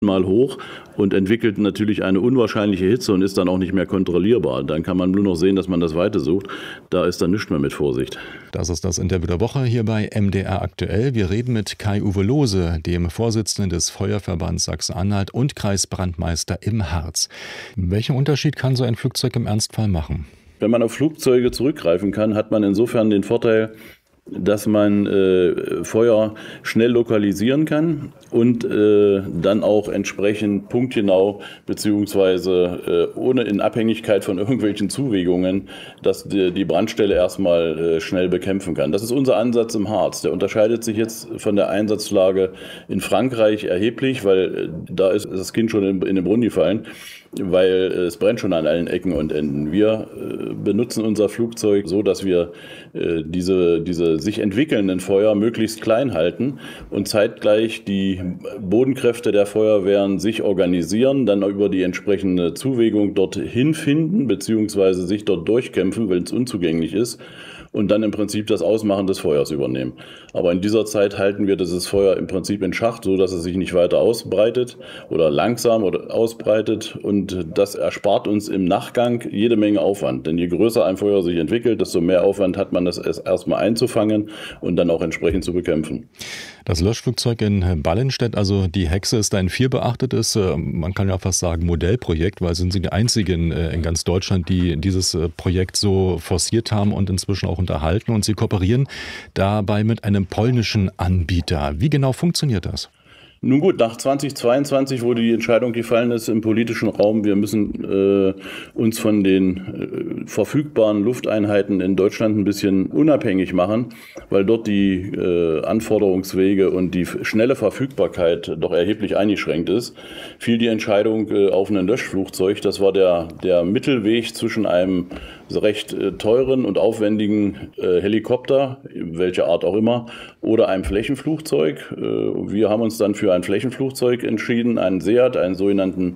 mal hoch und entwickelt natürlich eine unwahrscheinliche Hitze und ist dann auch nicht mehr kontrollierbar. Dann kann man nur noch sehen, dass man das Weite sucht. Da ist dann nichts mehr mit Vorsicht. Das ist das Interview der Woche hier bei MDR aktuell. Wir reden mit Kai-Uwe Lohse, dem Vorsitzenden des Feuerverbands Sachsen-Anhalt und Kreisbrandmeister im Harz. Welchen Unterschied kann so ein Flugzeug im Ernstfall machen? Wenn man auf Flugzeuge zurückgreifen kann, hat man insofern den Vorteil, dass man Feuer schnell lokalisieren kann und dann auch entsprechend punktgenau beziehungsweise ohne in Abhängigkeit von irgendwelchen Zuwägungen, dass die Brandstelle erstmal schnell bekämpfen kann. Das ist unser Ansatz im Harz. Der unterscheidet sich jetzt von der Einsatzlage in Frankreich erheblich, weil da ist das Kind schon in den Brunnen gefallen, weil es brennt schon an allen Ecken und Enden. Wir benutzen unser Flugzeug so, dass wir diese sich entwickelnden Feuer möglichst klein halten und zeitgleich die Bodenkräfte der Feuerwehren sich organisieren, dann über die entsprechende Zuwägung dorthin finden beziehungsweise sich dort durchkämpfen, wenn es unzugänglich ist, und dann im Prinzip das Ausmachen des Feuers übernehmen. Aber in dieser Zeit halten wir dieses Feuer im Prinzip in Schach, so dass es sich nicht weiter ausbreitet oder langsam oder ausbreitet, und das erspart uns im Nachgang jede Menge Aufwand. Denn je größer ein Feuer sich entwickelt, desto mehr Aufwand hat man, das erstmal einzufangen und dann auch entsprechend zu bekämpfen. Das Löschflugzeug in Ballenstedt, also die Hexe, ist ein viel beachtetes, man kann ja fast sagen Modellprojekt, weil sind Sie die einzigen in ganz Deutschland, die dieses Projekt so forciert haben und inzwischen auch unterhalten, und Sie kooperieren dabei mit einem polnischen Anbieter. Wie genau funktioniert das? Nun gut, nach 2022, wo die Entscheidung gefallen ist im politischen Raum, wir müssen uns von den verfügbaren Lufteinheiten in Deutschland ein bisschen unabhängig machen, weil dort die Anforderungswege und die schnelle Verfügbarkeit doch erheblich eingeschränkt ist, fiel die Entscheidung auf ein Löschflugzeug. Das war der Mittelweg zwischen einem recht teuren und aufwendigen Helikopter, welcher Art auch immer, oder einem Flächenflugzeug. Wir haben uns dann für ein Flächenflugzeug entschieden, einen SEAT, einen sogenannten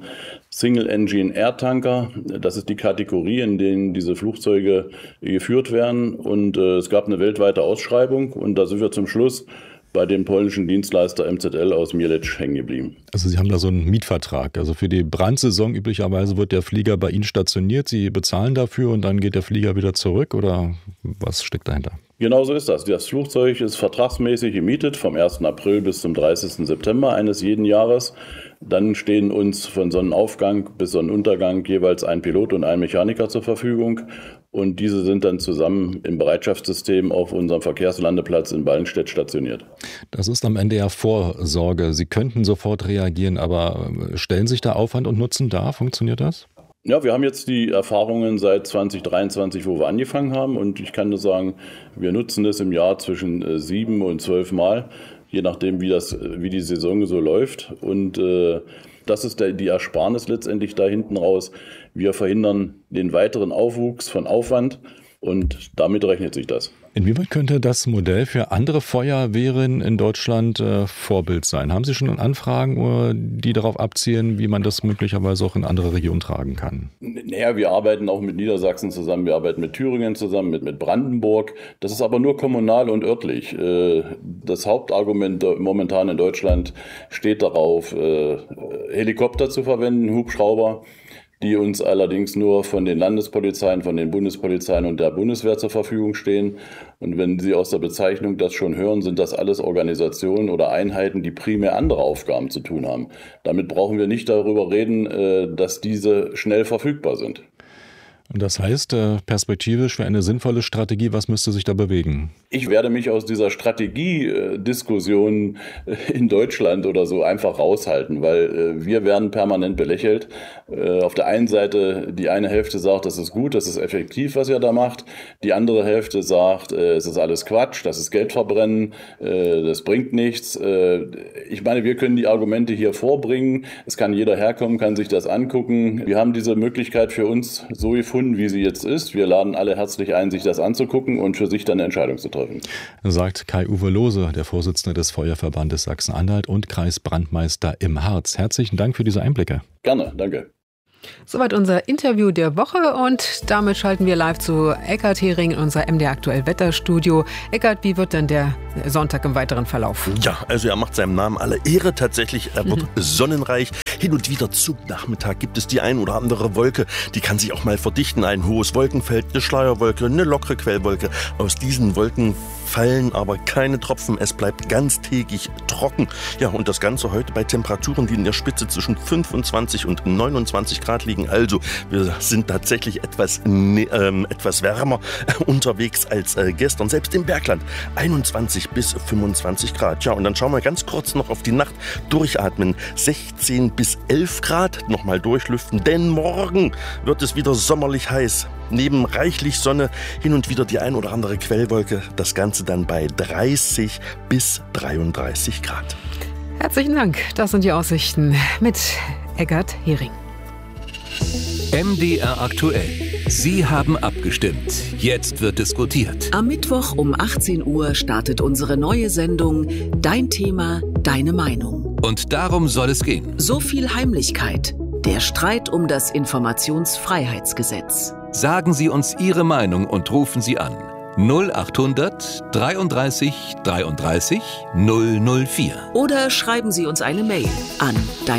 Single-Engine-Air-Tanker. Das ist die Kategorie, in denen diese Flugzeuge geführt werden. Und es gab eine weltweite Ausschreibung, und da sind wir zum Schluss bei dem polnischen Dienstleister MZL aus Mielec hängen geblieben. Also Sie haben da so einen Mietvertrag. Also für die Brandsaison üblicherweise wird der Flieger bei Ihnen stationiert. Sie bezahlen dafür und dann geht der Flieger wieder zurück, oder was steckt dahinter? Genau so ist das. Das Flugzeug ist vertragsmäßig gemietet vom 1. April bis zum 30. September eines jeden Jahres. Dann stehen uns von Sonnenaufgang bis Sonnenuntergang jeweils ein Pilot und ein Mechaniker zur Verfügung. Und diese sind dann zusammen im Bereitschaftssystem auf unserem Verkehrslandeplatz in Ballenstedt stationiert. Das ist am Ende ja Vorsorge. Sie könnten sofort reagieren, aber stellen sich da Aufwand und Nutzen dar? Funktioniert das? Ja, wir haben jetzt die Erfahrungen seit 2023, wo wir angefangen haben. Und ich kann nur sagen, wir nutzen es im Jahr zwischen 7 und 12 Mal, je nachdem, wie die Saison so läuft. Und das ist die Ersparnis letztendlich da hinten raus. Wir verhindern den weiteren Aufwuchs von Aufwand, und damit rechnet sich das. Inwieweit könnte das Modell für andere Feuerwehren in Deutschland Vorbild sein? Haben Sie schon Anfragen, die darauf abzielen, wie man das möglicherweise auch in andere Regionen tragen kann? Naja, wir arbeiten auch mit Niedersachsen zusammen, wir arbeiten mit Thüringen zusammen, mit Brandenburg. Das ist aber nur kommunal und örtlich. Das Hauptargument momentan in Deutschland steht darauf, Helikopter zu verwenden, Hubschrauber, die uns allerdings nur von den Landespolizeien, von den Bundespolizeien und der Bundeswehr zur Verfügung stehen. Und wenn Sie aus der Bezeichnung das schon hören, sind das alles Organisationen oder Einheiten, die primär andere Aufgaben zu tun haben. Damit brauchen wir nicht darüber reden, dass diese schnell verfügbar sind. Und das heißt, perspektivisch für eine sinnvolle Strategie, was müsste sich da bewegen? Ich werde mich aus dieser Strategiediskussion in Deutschland oder so einfach raushalten, weil wir werden permanent belächelt. Auf der einen Seite, die eine Hälfte sagt, das ist gut, das ist effektiv, was ihr da macht. Die andere Hälfte sagt, es ist alles Quatsch, das ist Geld verbrennen, das bringt nichts. Ich meine, wir können die Argumente hier vorbringen. Es kann jeder herkommen, kann sich das angucken. Wir haben diese Möglichkeit für uns so gefunden, wie sie jetzt ist. Wir laden alle herzlich ein, sich das anzugucken und für sich dann eine Entscheidung zu treffen. Sagt Kai-Uwe Lohse, der Vorsitzende des Feuerverbandes Sachsen-Anhalt und Kreisbrandmeister im Harz. Herzlichen Dank für diese Einblicke. Gerne, danke. Soweit unser Interview der Woche, und damit schalten wir live zu Eckhard Hering in unser MDR aktuell Wetterstudio. Eckhard, wie wird denn der Sonntag im weiteren Verlauf? Ja, also er macht seinem Namen alle Ehre tatsächlich. Er wird sonnenreich. Hin und wieder zum Nachmittag gibt es die ein oder andere Wolke, die kann sich auch mal verdichten. Ein hohes Wolkenfeld, eine Schleierwolke, eine lockere Quellwolke. Aus diesen Wolken fallen aber keine Tropfen. Es bleibt ganztägig trocken. Ja, und das Ganze heute bei Temperaturen, die in der Spitze zwischen 25 und 29 Grad liegen. Also wir sind tatsächlich etwas wärmer unterwegs als gestern. Selbst im Bergland 21 bis 25 Grad. Ja, und dann schauen wir ganz kurz noch auf die Nacht. Durchatmen 16 bis 11 Grad. Nochmal durchlüften, denn morgen wird es wieder sommerlich heiß. Neben reichlich Sonne hin und wieder die ein oder andere Quellwolke. Das Ganze dann bei 30 bis 33 Grad. Herzlichen Dank. Das sind die Aussichten mit Eckart Hering. MDR aktuell. Sie haben abgestimmt. Jetzt wird diskutiert. Am Mittwoch um 18 Uhr startet unsere neue Sendung Dein Thema, deine Meinung. Und darum soll es gehen. So viel Heimlichkeit. Der Streit um das Informationsfreiheitsgesetz. Sagen Sie uns Ihre Meinung und rufen Sie an. 0800 33 33 004. Oder schreiben Sie uns eine Mail an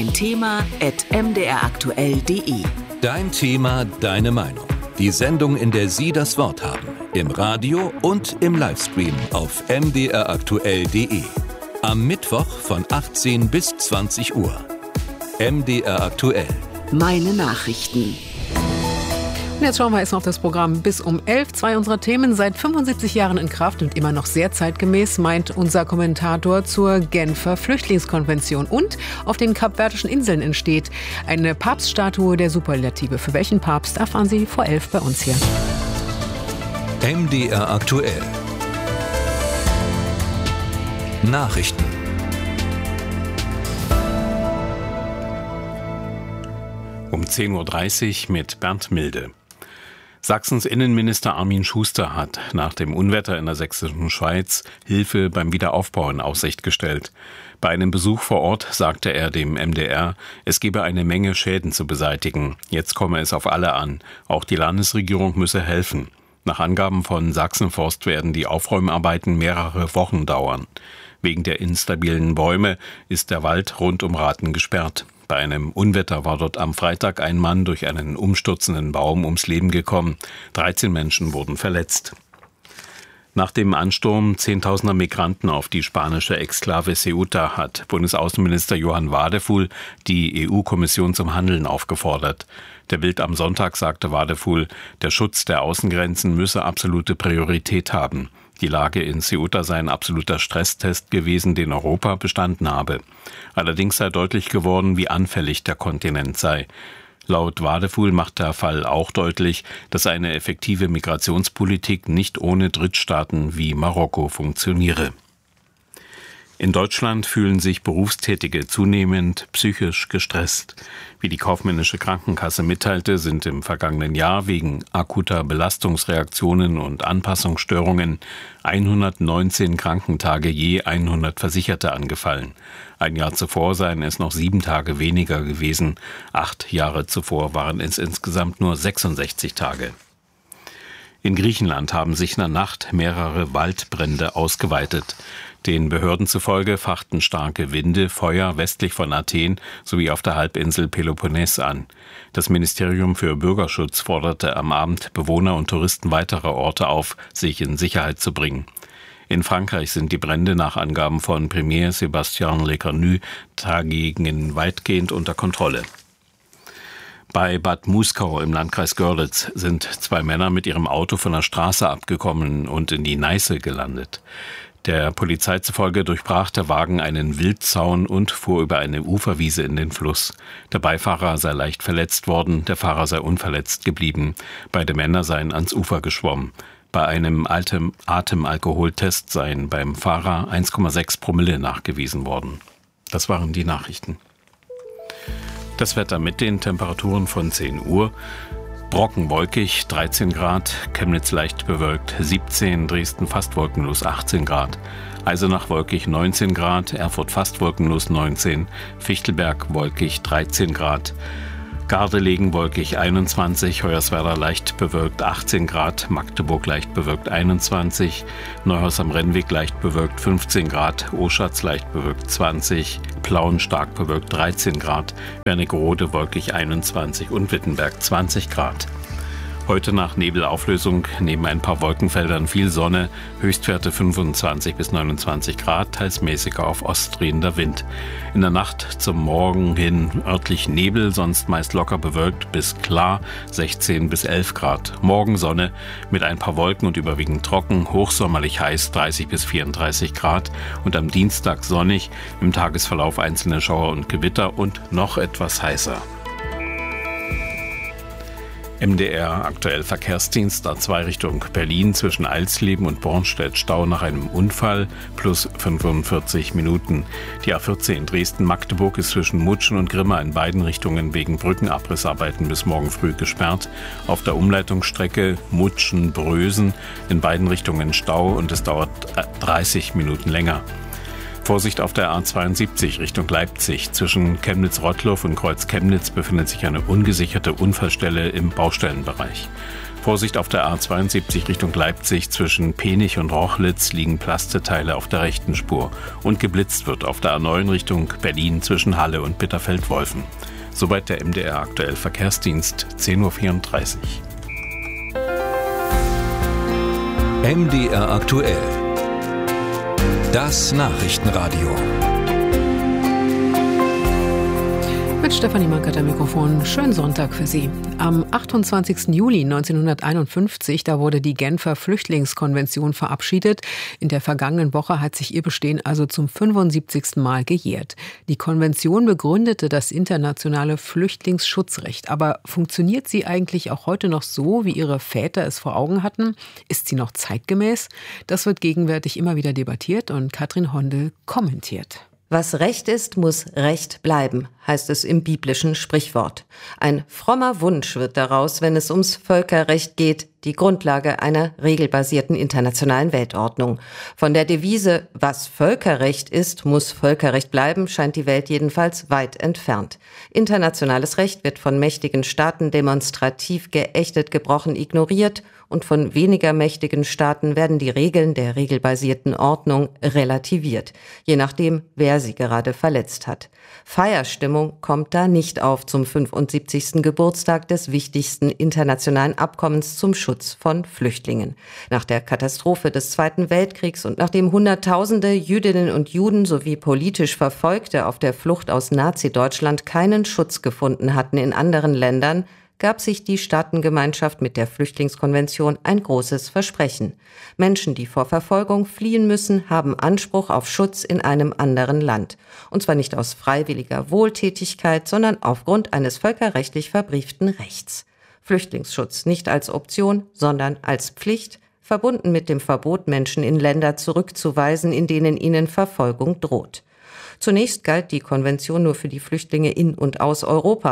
deinthema@mdraktuell.de. Dein Thema, deine Meinung. Die Sendung, in der Sie das Wort haben. Im Radio und im Livestream auf mdraktuell.de. Am Mittwoch von 18 bis 20 Uhr. MDR aktuell. Meine Nachrichten. Und jetzt schauen wir erst noch auf das Programm bis um 11. Zwei unserer Themen seit 75 Jahren in Kraft und immer noch sehr zeitgemäß, meint unser Kommentator zur Genfer Flüchtlingskonvention. Und auf den Kapverdischen Inseln entsteht eine Papststatue der Superlative. Für welchen Papst erfahren Sie vor 11 bei uns hier. MDR aktuell. Nachrichten. Um 10.30 Uhr mit Bernd Milde. Sachsens Innenminister Armin Schuster hat nach dem Unwetter in der sächsischen Schweiz Hilfe beim Wiederaufbau in Aussicht gestellt. Bei einem Besuch vor Ort sagte er dem MDR, es gebe eine Menge Schäden zu beseitigen. Jetzt komme es auf alle an. Auch die Landesregierung müsse helfen. Nach Angaben von Sachsenforst werden die Aufräumarbeiten mehrere Wochen dauern. Wegen der instabilen Bäume ist der Wald rund um Rathen gesperrt. Bei einem Unwetter war dort am Freitag ein Mann durch einen umstürzenden Baum ums Leben gekommen. 13 Menschen wurden verletzt. Nach dem Ansturm Zehntausender Migranten auf die spanische Exklave Ceuta hat Bundesaußenminister Johann Wadefuhl die EU-Kommission zum Handeln aufgefordert. Der Bild am Sonntag sagte Wadefuhl, der Schutz der Außengrenzen müsse absolute Priorität haben. Die Lage in Ceuta sei ein absoluter Stresstest gewesen, den Europa bestanden habe. Allerdings sei deutlich geworden, wie anfällig der Kontinent sei. Laut Wadefuhl macht der Fall auch deutlich, dass eine effektive Migrationspolitik nicht ohne Drittstaaten wie Marokko funktioniere. In Deutschland fühlen sich Berufstätige zunehmend psychisch gestresst. Wie die kaufmännische Krankenkasse mitteilte, sind im vergangenen Jahr wegen akuter Belastungsreaktionen und Anpassungsstörungen 119 Krankentage je 100 Versicherte angefallen. Ein Jahr zuvor seien es noch 7 Tage weniger gewesen. 8 Jahre zuvor waren es insgesamt nur 66 Tage. In Griechenland haben sich in der Nacht mehrere Waldbrände ausgeweitet. Den Behörden zufolge fachten starke Winde Feuer westlich von Athen sowie auf der Halbinsel Peloponnes an. Das Ministerium für Bürgerschutz forderte am Abend Bewohner und Touristen weiterer Orte auf, sich in Sicherheit zu bringen. In Frankreich sind die Brände nach Angaben von Premier Sébastien Lecornu dagegen weitgehend unter Kontrolle. Bei Bad Muskau im Landkreis Görlitz sind 2 Männer mit ihrem Auto von der Straße abgekommen und in die Neiße gelandet. Der Polizei zufolge durchbrach der Wagen einen Wildzaun und fuhr über eine Uferwiese in den Fluss. Der Beifahrer sei leicht verletzt worden, der Fahrer sei unverletzt geblieben. Beide Männer seien ans Ufer geschwommen. Bei einem Atemalkoholtest seien beim Fahrer 1,6 Promille nachgewiesen worden. Das waren die Nachrichten. Das Wetter mit den Temperaturen von 10 Uhr. Brocken wolkig 13 Grad, Chemnitz leicht bewölkt 17, Dresden fast wolkenlos 18 Grad, Eisenach wolkig 19 Grad, Erfurt fast wolkenlos 19, Fichtelberg wolkig 13 Grad, Gardelegen wolkig 21, Hoyerswerda leicht bewölkt 18 Grad, Magdeburg leicht bewölkt 21, Neuhaus am Rennweg leicht bewölkt 15 Grad, Oschatz leicht bewölkt 20, Plauen stark bewölkt 13 Grad, Wernigerode wolkig 21 und Wittenberg 20 Grad. Heute nach Nebelauflösung neben ein paar Wolkenfeldern viel Sonne, Höchstwerte 25 bis 29 Grad, teils mäßiger auf Ost drehender Wind. In der Nacht zum Morgen hin örtlich Nebel, sonst meist locker bewölkt bis klar, 16 bis 11 Grad. Morgen Sonne mit ein paar Wolken und überwiegend trocken, hochsommerlich heiß 30 bis 34 Grad und am Dienstag sonnig, im Tagesverlauf einzelne Schauer und Gewitter und noch etwas heißer. MDR aktuell Verkehrsdienst A2 Richtung Berlin zwischen Eilsleben und Bornstedt Stau nach einem Unfall plus 45 Minuten. Die A14 Dresden-Magdeburg ist zwischen Mutschen und Grimma in beiden Richtungen wegen Brückenabrissarbeiten bis morgen früh gesperrt. Auf der Umleitungsstrecke Mutschen-Brösen in beiden Richtungen Stau und es dauert 30 Minuten länger. Vorsicht auf der A72 Richtung Leipzig. Zwischen Chemnitz-Rottloff und Kreuz-Chemnitz befindet sich eine ungesicherte Unfallstelle im Baustellenbereich. Vorsicht auf der A72 Richtung Leipzig. Zwischen Penich und Rochlitz liegen Plasteteile auf der rechten Spur. Und geblitzt wird auf der A9 Richtung Berlin zwischen Halle und Bitterfeld-Wolfen. Soweit der MDR aktuell Verkehrsdienst, 10.34 Uhr. MDR aktuell. Das Nachrichtenradio. Mit Stefanie Mankert am Mikrofon. Schönen Sonntag für Sie. Am 28. Juli 1951, da wurde die Genfer Flüchtlingskonvention verabschiedet. In der vergangenen Woche hat sich ihr Bestehen also zum 75. Mal gejährt. Die Konvention begründete das internationale Flüchtlingsschutzrecht. Aber funktioniert sie eigentlich auch heute noch so, wie ihre Väter es vor Augen hatten? Ist sie noch zeitgemäß? Das wird gegenwärtig immer wieder debattiert und Katrin Hondel kommentiert. Was Recht ist, muss Recht bleiben, heißt es im biblischen Sprichwort. Ein frommer Wunsch wird daraus, wenn es ums Völkerrecht geht, die Grundlage einer regelbasierten internationalen Weltordnung. Von der Devise, was Völkerrecht ist, muss Völkerrecht bleiben, scheint die Welt jedenfalls weit entfernt. Internationales Recht wird von mächtigen Staaten demonstrativ geächtet, gebrochen, ignoriert und von weniger mächtigen Staaten werden die Regeln der regelbasierten Ordnung relativiert, je nachdem, wer sie gerade verletzt hat. Feierstimmung kommt da nicht auf zum 75. Geburtstag des wichtigsten internationalen Abkommens zum Schutz von Flüchtlingen. Nach der Katastrophe des Zweiten Weltkriegs und nachdem Hunderttausende Jüdinnen und Juden sowie politisch Verfolgte auf der Flucht aus Nazi-Deutschland keinen Schutz gefunden hatten in anderen Ländern, gab sich die Staatengemeinschaft mit der Flüchtlingskonvention ein großes Versprechen. Menschen, die vor Verfolgung fliehen müssen, haben Anspruch auf Schutz in einem anderen Land. Und zwar nicht aus freiwilliger Wohltätigkeit, sondern aufgrund eines völkerrechtlich verbrieften Rechts. Flüchtlingsschutz nicht als Option, sondern als Pflicht, verbunden mit dem Verbot, Menschen in Länder zurückzuweisen, in denen ihnen Verfolgung droht. Zunächst galt die Konvention nur für die Flüchtlinge in und aus Europa.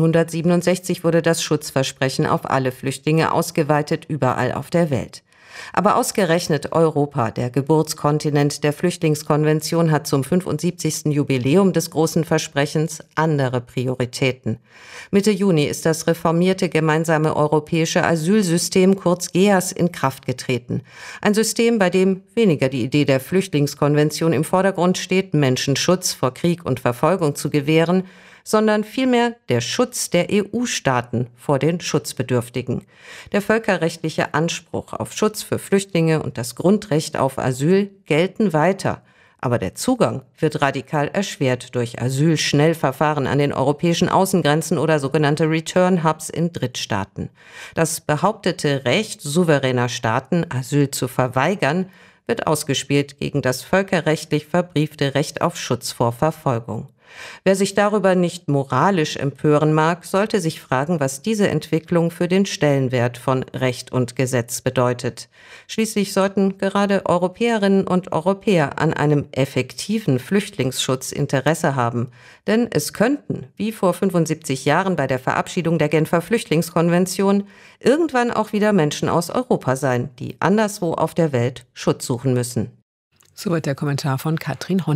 1967 wurde das Schutzversprechen auf alle Flüchtlinge ausgeweitet, überall auf der Welt. Aber ausgerechnet Europa, der Geburtskontinent der Flüchtlingskonvention, hat zum 75. Jubiläum des großen Versprechens andere Prioritäten. Mitte Juni ist das reformierte gemeinsame europäische Asylsystem, kurz GEAS, in Kraft getreten. Ein System, bei dem weniger die Idee der Flüchtlingskonvention im Vordergrund steht, Menschen Schutz vor Krieg und Verfolgung zu gewähren, sondern vielmehr der Schutz der EU-Staaten vor den Schutzbedürftigen. Der völkerrechtliche Anspruch auf Schutz für Flüchtlinge und das Grundrecht auf Asyl gelten weiter. Aber der Zugang wird radikal erschwert durch Asylschnellverfahren an den europäischen Außengrenzen oder sogenannte Return-Hubs in Drittstaaten. Das behauptete Recht souveräner Staaten, Asyl zu verweigern, wird ausgespielt gegen das völkerrechtlich verbriefte Recht auf Schutz vor Verfolgung. Wer sich darüber nicht moralisch empören mag, sollte sich fragen, was diese Entwicklung für den Stellenwert von Recht und Gesetz bedeutet. Schließlich sollten gerade Europäerinnen und Europäer an einem effektiven Flüchtlingsschutz Interesse haben. Denn es könnten, wie vor 75 Jahren bei der Verabschiedung der Genfer Flüchtlingskonvention, irgendwann auch wieder Menschen aus Europa sein, die anderswo auf der Welt Schutz suchen müssen. Soweit der Kommentar von Katrin Hondel.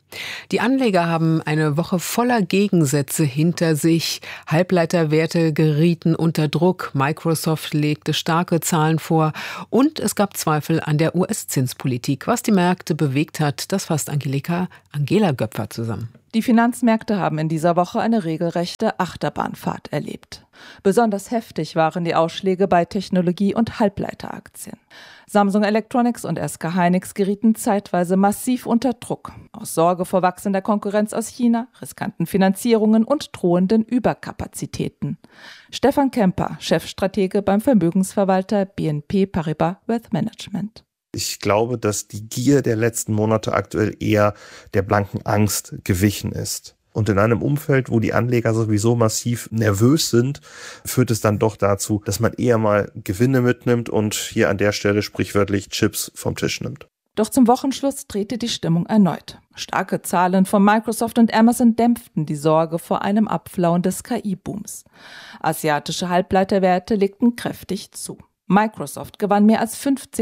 Die Anleger haben eine Woche voller Gegensätze hinter sich. Halbleiterwerte gerieten unter Druck. Microsoft legte starke Zahlen vor. Und es gab Zweifel an der US-Zinspolitik. Was die Märkte bewegt hat, das fasst Angela Göpfer zusammen. Die Finanzmärkte haben in dieser Woche eine regelrechte Achterbahnfahrt erlebt. Besonders heftig waren die Ausschläge bei Technologie- und Halbleiteraktien. Samsung Electronics und SK Hynix gerieten zeitweise massiv unter Druck. Aus Sorge vor wachsender Konkurrenz aus China, riskanten Finanzierungen und drohenden Überkapazitäten. Stefan Kemper, Chefstratege beim Vermögensverwalter BNP Paribas Wealth Management. Ich glaube, dass die Gier der letzten Monate aktuell eher der blanken Angst gewichen ist. Und in einem Umfeld, wo die Anleger sowieso massiv nervös sind, führt es dann doch dazu, dass man eher mal Gewinne mitnimmt und hier an der Stelle sprichwörtlich Chips vom Tisch nimmt. Doch zum Wochenschluss drehte die Stimmung erneut. Starke Zahlen von Microsoft und Amazon dämpften die Sorge vor einem Abflauen des KI-Booms. Asiatische Halbleiterwerte legten kräftig zu. Microsoft gewann mehr als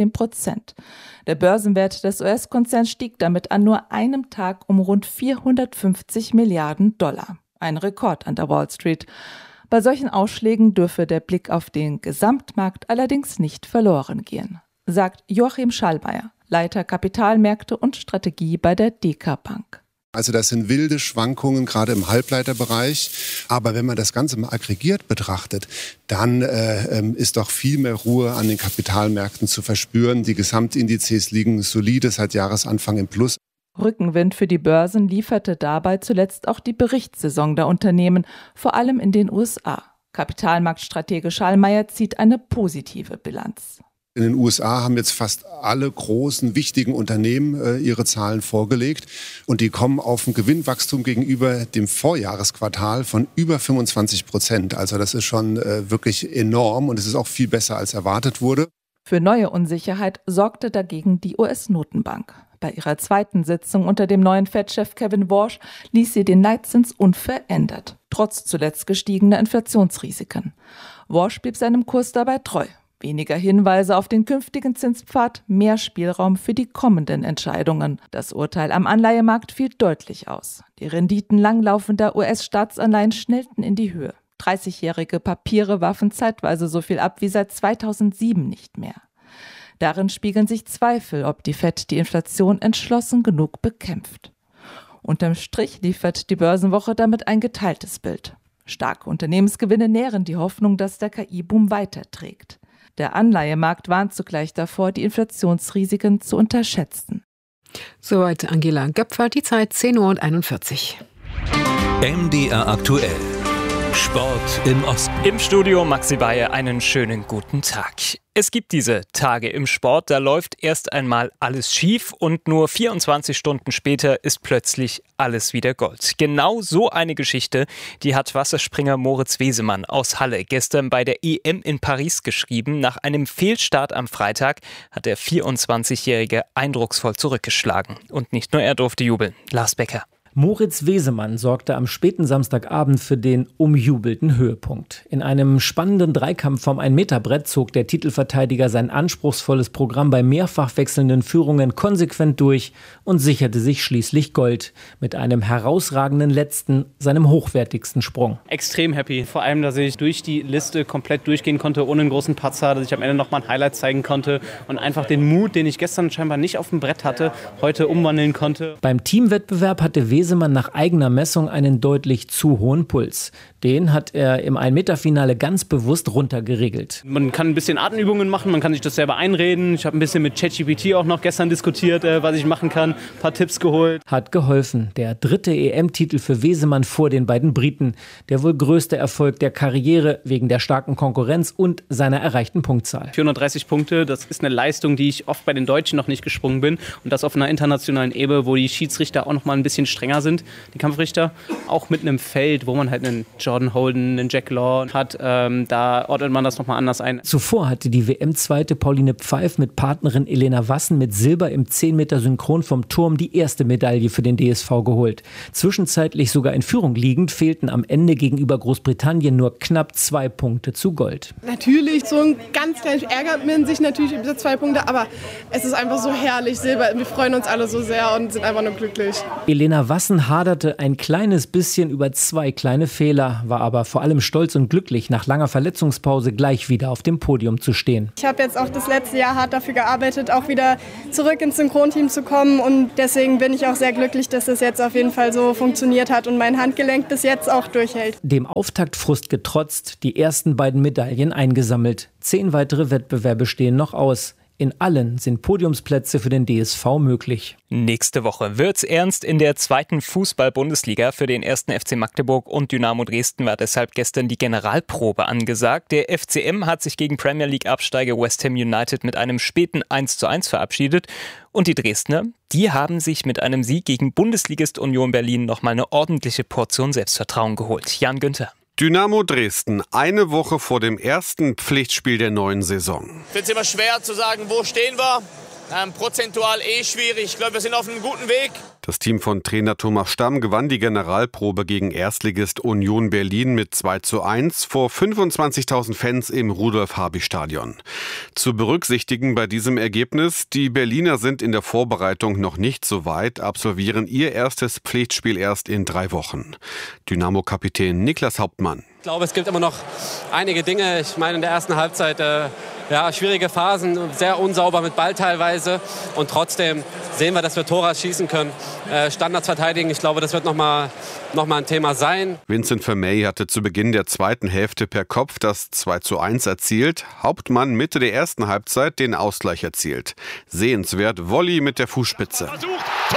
15%. Der Börsenwert des US-Konzerns stieg damit an nur einem Tag um rund 450 Milliarden $. Ein Rekord an der Wall Street. Bei solchen Ausschlägen dürfe der Blick auf den Gesamtmarkt allerdings nicht verloren gehen, sagt Joachim Schallmeier, Leiter Kapitalmärkte und Strategie bei der DK Bank. Also das sind wilde Schwankungen, gerade im Halbleiterbereich. Aber wenn man das Ganze mal aggregiert betrachtet, dann ist doch viel mehr Ruhe an den Kapitalmärkten zu verspüren. Die Gesamtindizes liegen solide seit Jahresanfang im Plus. Rückenwind für die Börsen lieferte dabei zuletzt auch die Berichtssaison der Unternehmen, vor allem in den USA. Kapitalmarktstratege Schallmeier zieht eine positive Bilanz. In den USA haben jetzt fast alle großen, wichtigen Unternehmen ihre Zahlen vorgelegt und die kommen auf ein Gewinnwachstum gegenüber dem Vorjahresquartal von über 25%. Also das ist schon wirklich enorm und es ist auch viel besser als erwartet wurde. Für neue Unsicherheit sorgte dagegen die US-Notenbank. Bei ihrer zweiten Sitzung unter dem neuen Fed-Chef Kevin Warsh ließ sie den Leitzins unverändert, trotz zuletzt gestiegener Inflationsrisiken. Warsh blieb seinem Kurs dabei treu. Weniger Hinweise auf den künftigen Zinspfad, mehr Spielraum für die kommenden Entscheidungen. Das Urteil am Anleihemarkt fiel deutlich aus. Die Renditen langlaufender US-Staatsanleihen schnellten in die Höhe. 30-jährige Papiere warfen zeitweise so viel ab wie seit 2007 nicht mehr. Darin spiegeln sich Zweifel, ob die Fed die Inflation entschlossen genug bekämpft. Unterm Strich liefert die Börsenwoche damit ein geteiltes Bild. Starke Unternehmensgewinne nähren die Hoffnung, dass der KI-Boom weiterträgt. Der Anleihemarkt warnt zugleich davor, die Inflationsrisiken zu unterschätzen. Soweit Angela Göpfer, die Zeit 10:41 Uhr. MDR aktuell. Sport im Osten. Im Studio Maxi Bayer, einen schönen guten Tag. Es gibt diese Tage im Sport, da läuft erst einmal alles schief und nur 24 Stunden später ist plötzlich alles wieder Gold. Genau so eine Geschichte, die hat Wasserspringer Moritz Wesemann aus Halle gestern bei der EM in Paris geschrieben. Nach einem Fehlstart am Freitag hat der 24-Jährige eindrucksvoll zurückgeschlagen. Und nicht nur er durfte jubeln. Lars Becker. Moritz Wesemann sorgte am späten Samstagabend für den umjubelten Höhepunkt. In einem spannenden Dreikampf vom 1-Meter-Brett zog der Titelverteidiger sein anspruchsvolles Programm bei mehrfach wechselnden Führungen konsequent durch und sicherte sich schließlich Gold mit einem herausragenden letzten, seinem hochwertigsten Sprung. Extrem happy, vor allem, dass ich durch die Liste komplett durchgehen konnte, ohne einen großen Patzer, dass ich am Ende nochmal ein Highlight zeigen konnte und einfach den Mut, den ich gestern scheinbar nicht auf dem Brett hatte, heute umwandeln konnte. Beim Teamwettbewerb hatte Wesemann nach eigener Messung einen deutlich zu hohen Puls. Den hat er im 1-Meter-Finale ganz bewusst runtergeregelt. Man kann ein bisschen Atemübungen machen, man kann sich das selber einreden. Ich habe ein bisschen mit ChatGPT auch noch gestern diskutiert, was ich machen kann. Ein paar Tipps geholt. Hat geholfen. Der 3. EM-Titel für Wesemann vor den beiden Briten. Der wohl größte Erfolg der Karriere wegen der starken Konkurrenz und seiner erreichten Punktzahl. 430 Punkte, das ist eine Leistung, die ich oft bei den Deutschen noch nicht gesprungen bin. Und das auf einer internationalen Ebene, wo die Schiedsrichter auch noch mal ein bisschen strenger enger sind, die Kampfrichter. Auch mit einem Feld, wo man halt einen Jordan Holden, einen Jack Law hat, da ordnet man das nochmal anders ein. Zuvor hatte die WM-Zweite Pauline Pfeif mit Partnerin Elena Wassen mit Silber im 10 Meter Synchron vom Turm die erste Medaille für den DSV geholt. Zwischenzeitlich sogar in Führung liegend, fehlten am Ende gegenüber Großbritannien nur knapp 2 Punkte zu Gold. Natürlich, so ein ganz kleines ärgert man sich natürlich über diese 2 Punkte, aber es ist einfach so herrlich, Silber. Wir freuen uns alle so sehr und sind einfach nur glücklich. Elena Wassen haderte ein kleines bisschen über 2 kleine Fehler, war aber vor allem stolz und glücklich, nach langer Verletzungspause gleich wieder auf dem Podium zu stehen. Ich habe jetzt auch das letzte Jahr hart dafür gearbeitet, auch wieder zurück ins Synchronteam zu kommen und deswegen bin ich auch sehr glücklich, dass das jetzt auf jeden Fall so funktioniert hat und mein Handgelenk bis jetzt auch durchhält. Dem Auftaktfrust getrotzt, die ersten beiden Medaillen eingesammelt. 10 weitere Wettbewerbe stehen noch aus. In allen sind Podiumsplätze für den DSV möglich. Nächste Woche wird's ernst in der 2. Fußball-Bundesliga. Für den 1. FC Magdeburg und Dynamo Dresden war deshalb gestern die Generalprobe angesagt. Der FCM hat sich gegen Premier League-Absteiger West Ham United mit einem späten 1:1 verabschiedet. Und die Dresdner, die haben sich mit einem Sieg gegen Bundesligist Union Berlin nochmal eine ordentliche Portion Selbstvertrauen geholt. Jan Günther. Dynamo Dresden, eine Woche vor dem ersten Pflichtspiel der neuen Saison. Ich finde es immer schwer zu sagen, wo stehen wir. Prozentual schwierig. Ich glaube, wir sind auf einem guten Weg. Das Team von Trainer Thomas Stamm gewann die Generalprobe gegen Erstligist Union Berlin mit 2:1 vor 25.000 Fans im Rudolf-Habich-Stadion. Zu berücksichtigen bei diesem Ergebnis, die Berliner sind in der Vorbereitung noch nicht so weit, absolvieren ihr erstes Pflichtspiel erst in 3 Wochen. Dynamo-Kapitän Niklas Hauptmann. Ich glaube, es gibt immer noch einige Dinge. Ich meine, in der ersten Halbzeit schwierige Phasen, sehr unsauber mit Ball teilweise. Und trotzdem sehen wir, dass wir Tore schießen können. Standards verteidigen, ich glaube, das wird noch mal ein Thema sein. Vincent Vermey hatte zu Beginn der zweiten Hälfte per Kopf das 2:1 erzielt. Hauptmann Mitte der ersten Halbzeit den Ausgleich erzielt. Sehenswert Volley mit der Fußspitze. Tor!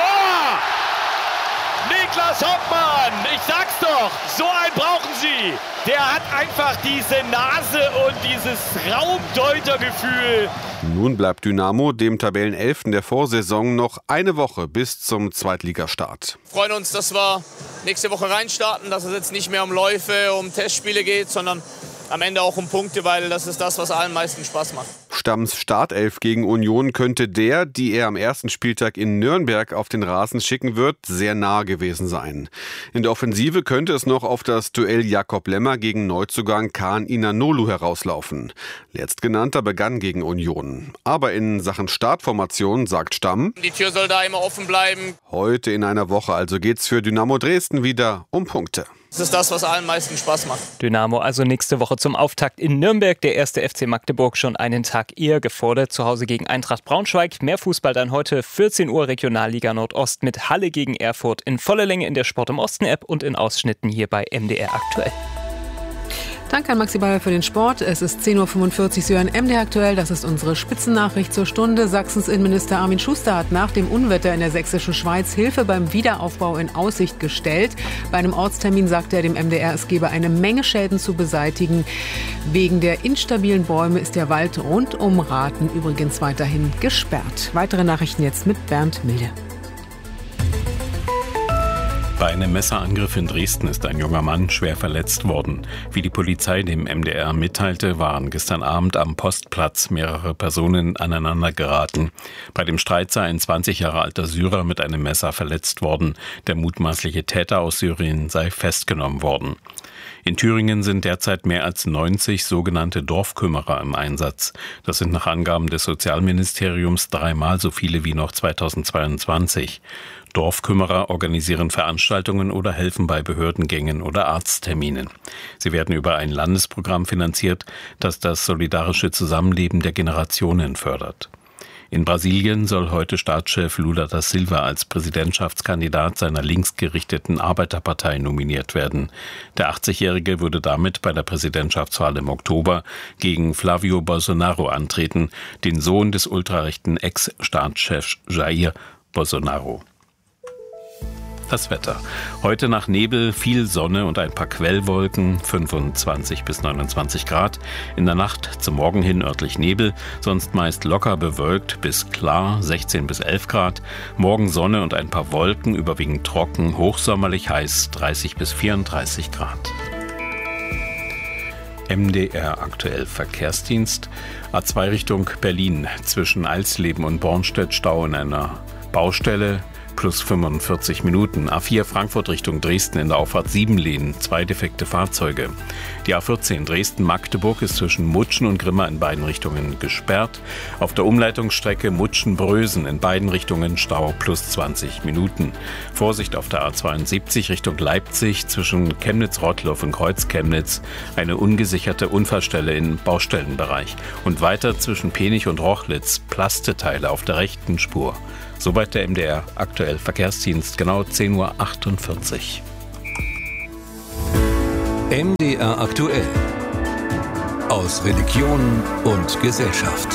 Niklas Hauptmann, ich sag's doch, so einen brauchen Sie. Der hat einfach diese Nase und dieses Raumdeutergefühl. Nun bleibt Dynamo, dem Tabellenelften der Vorsaison, noch eine Woche bis zum Zweitligastart. Wir freuen uns, dass wir nächste Woche reinstarten, dass es jetzt nicht mehr um Läufe, um Testspiele geht, sondern am Ende auch um Punkte, weil das ist das, was allen meisten Spaß macht. Stamms Startelf gegen Union könnte die er am ersten Spieltag in Nürnberg auf den Rasen schicken wird, sehr nah gewesen sein. In der Offensive könnte es noch auf das Duell Jakob Lemmer gegen Neuzugang Kaan Inanolu herauslaufen. Letztgenannter begann gegen Union. Aber in Sachen Startformation sagt Stamm: Die Tür soll da immer offen bleiben. Heute in einer Woche also geht's für Dynamo Dresden wieder um Punkte. Das ist das, was allen meisten Spaß macht. Dynamo also nächste Woche zum Auftakt in Nürnberg. Der 1. FC Magdeburg schon einen Tag eher gefordert. Zu Hause gegen Eintracht Braunschweig. Mehr Fußball dann heute 14 Uhr Regionalliga Nordost mit Halle gegen Erfurt in voller Länge in der Sport im Osten App und in Ausschnitten hier bei MDR aktuell. Danke an Maxi Bayer für den Sport. Es ist 10.45 Uhr, Sie hören MDR aktuell. Das ist unsere Spitzennachricht zur Stunde. Sachsens Innenminister Armin Schuster hat nach dem Unwetter in der sächsischen Schweiz Hilfe beim Wiederaufbau in Aussicht gestellt. Bei einem Ortstermin sagte er dem MDR, es gebe eine Menge Schäden zu beseitigen. Wegen der instabilen Bäume ist der Wald rund um Rathen übrigens weiterhin gesperrt. Weitere Nachrichten jetzt mit Bernd Milde. Bei einem Messerangriff in Dresden ist ein junger Mann schwer verletzt worden. Wie die Polizei dem MDR mitteilte, waren gestern Abend am Postplatz mehrere Personen aneinander geraten. Bei dem Streit sei ein 20 Jahre alter Syrer mit einem Messer verletzt worden. Der mutmaßliche Täter aus Syrien sei festgenommen worden. In Thüringen sind derzeit mehr als 90 sogenannte Dorfkümmerer im Einsatz. Das sind nach Angaben des Sozialministeriums 3-mal so viele wie noch 2022. Dorfkümmerer organisieren Veranstaltungen oder helfen bei Behördengängen oder Arztterminen. Sie werden über ein Landesprogramm finanziert, das das solidarische Zusammenleben der Generationen fördert. In Brasilien soll heute Staatschef Lula da Silva als Präsidentschaftskandidat seiner linksgerichteten Arbeiterpartei nominiert werden. Der 80-Jährige würde damit bei der Präsidentschaftswahl im Oktober gegen Flávio Bolsonaro antreten, den Sohn des ultrarechten Ex-Staatschefs Jair Bolsonaro. Das Wetter. Heute nach Nebel viel Sonne und ein paar Quellwolken, 25 bis 29 Grad. In der Nacht zum Morgen hin örtlich Nebel, sonst meist locker bewölkt bis klar, 16 bis 11 Grad. Morgen Sonne und ein paar Wolken, überwiegend trocken, hochsommerlich heiß, 30 bis 34 Grad. MDR aktuell Verkehrsdienst. A2 Richtung Berlin zwischen Alsleben und Bornstedt Stau in einer Baustelle. Plus 45 Minuten. A4 Frankfurt Richtung Dresden in der Auffahrt 7 2 defekte Fahrzeuge. Die A14 Dresden-Magdeburg ist zwischen Mutschen und Grimma in beiden Richtungen gesperrt. Auf der Umleitungsstrecke Mutschen-Brösen in beiden Richtungen Stau plus 20 Minuten. Vorsicht auf der A72 Richtung Leipzig zwischen Chemnitz-Rottloff und Kreuz-Chemnitz eine ungesicherte Unfallstelle im Baustellenbereich. Und weiter zwischen Penich und Rochlitz Plasteteile auf der rechten Spur. Soweit der MDR aktuell Verkehrsdienst, genau 10:48 Uhr. MDR aktuell. Aus Religion und Gesellschaft.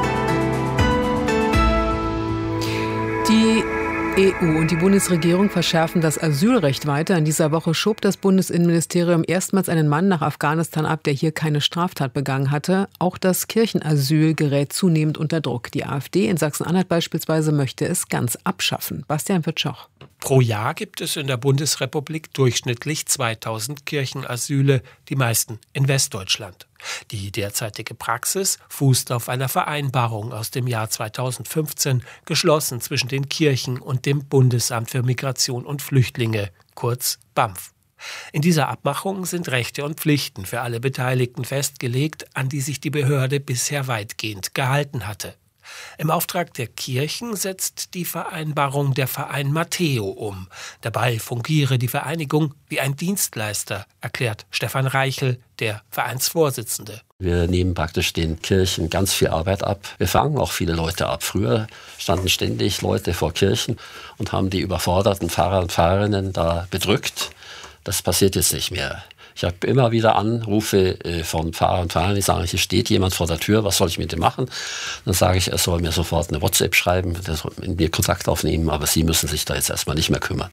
Die EU und die Bundesregierung verschärfen das Asylrecht weiter. In dieser Woche schob das Bundesinnenministerium erstmals einen Mann nach Afghanistan ab, der hier keine Straftat begangen hatte. Auch das Kirchenasyl gerät zunehmend unter Druck. Die AfD in Sachsen-Anhalt beispielsweise möchte es ganz abschaffen. Bastian Wittschoch. Pro Jahr gibt es in der Bundesrepublik durchschnittlich 2000 Kirchenasyle, die meisten in Westdeutschland. Die derzeitige Praxis fußt auf einer Vereinbarung aus dem Jahr 2015, geschlossen zwischen den Kirchen und dem Bundesamt für Migration und Flüchtlinge, kurz BAMF. In dieser Abmachung sind Rechte und Pflichten für alle Beteiligten festgelegt, an die sich die Behörde bisher weitgehend gehalten hatte. Im Auftrag der Kirchen setzt die Vereinbarung der Verein Matteo um. Dabei fungiere die Vereinigung wie ein Dienstleister, erklärt Stefan Reichel, der Vereinsvorsitzende. Wir nehmen praktisch den Kirchen ganz viel Arbeit ab. Wir fangen auch viele Leute ab. Früher standen ständig Leute vor Kirchen und haben die überforderten Pfarrer und Pfarrerinnen da bedrückt. Das passiert jetzt nicht mehr. Ich habe immer wieder Anrufe von Pfarrern und Pfarrern, die sagen, hier steht jemand vor der Tür, was soll ich mit dem machen? Dann sage ich, er soll mir sofort eine WhatsApp schreiben, der soll mit mir Kontakt aufnehmen, aber Sie müssen sich da jetzt erstmal nicht mehr kümmern.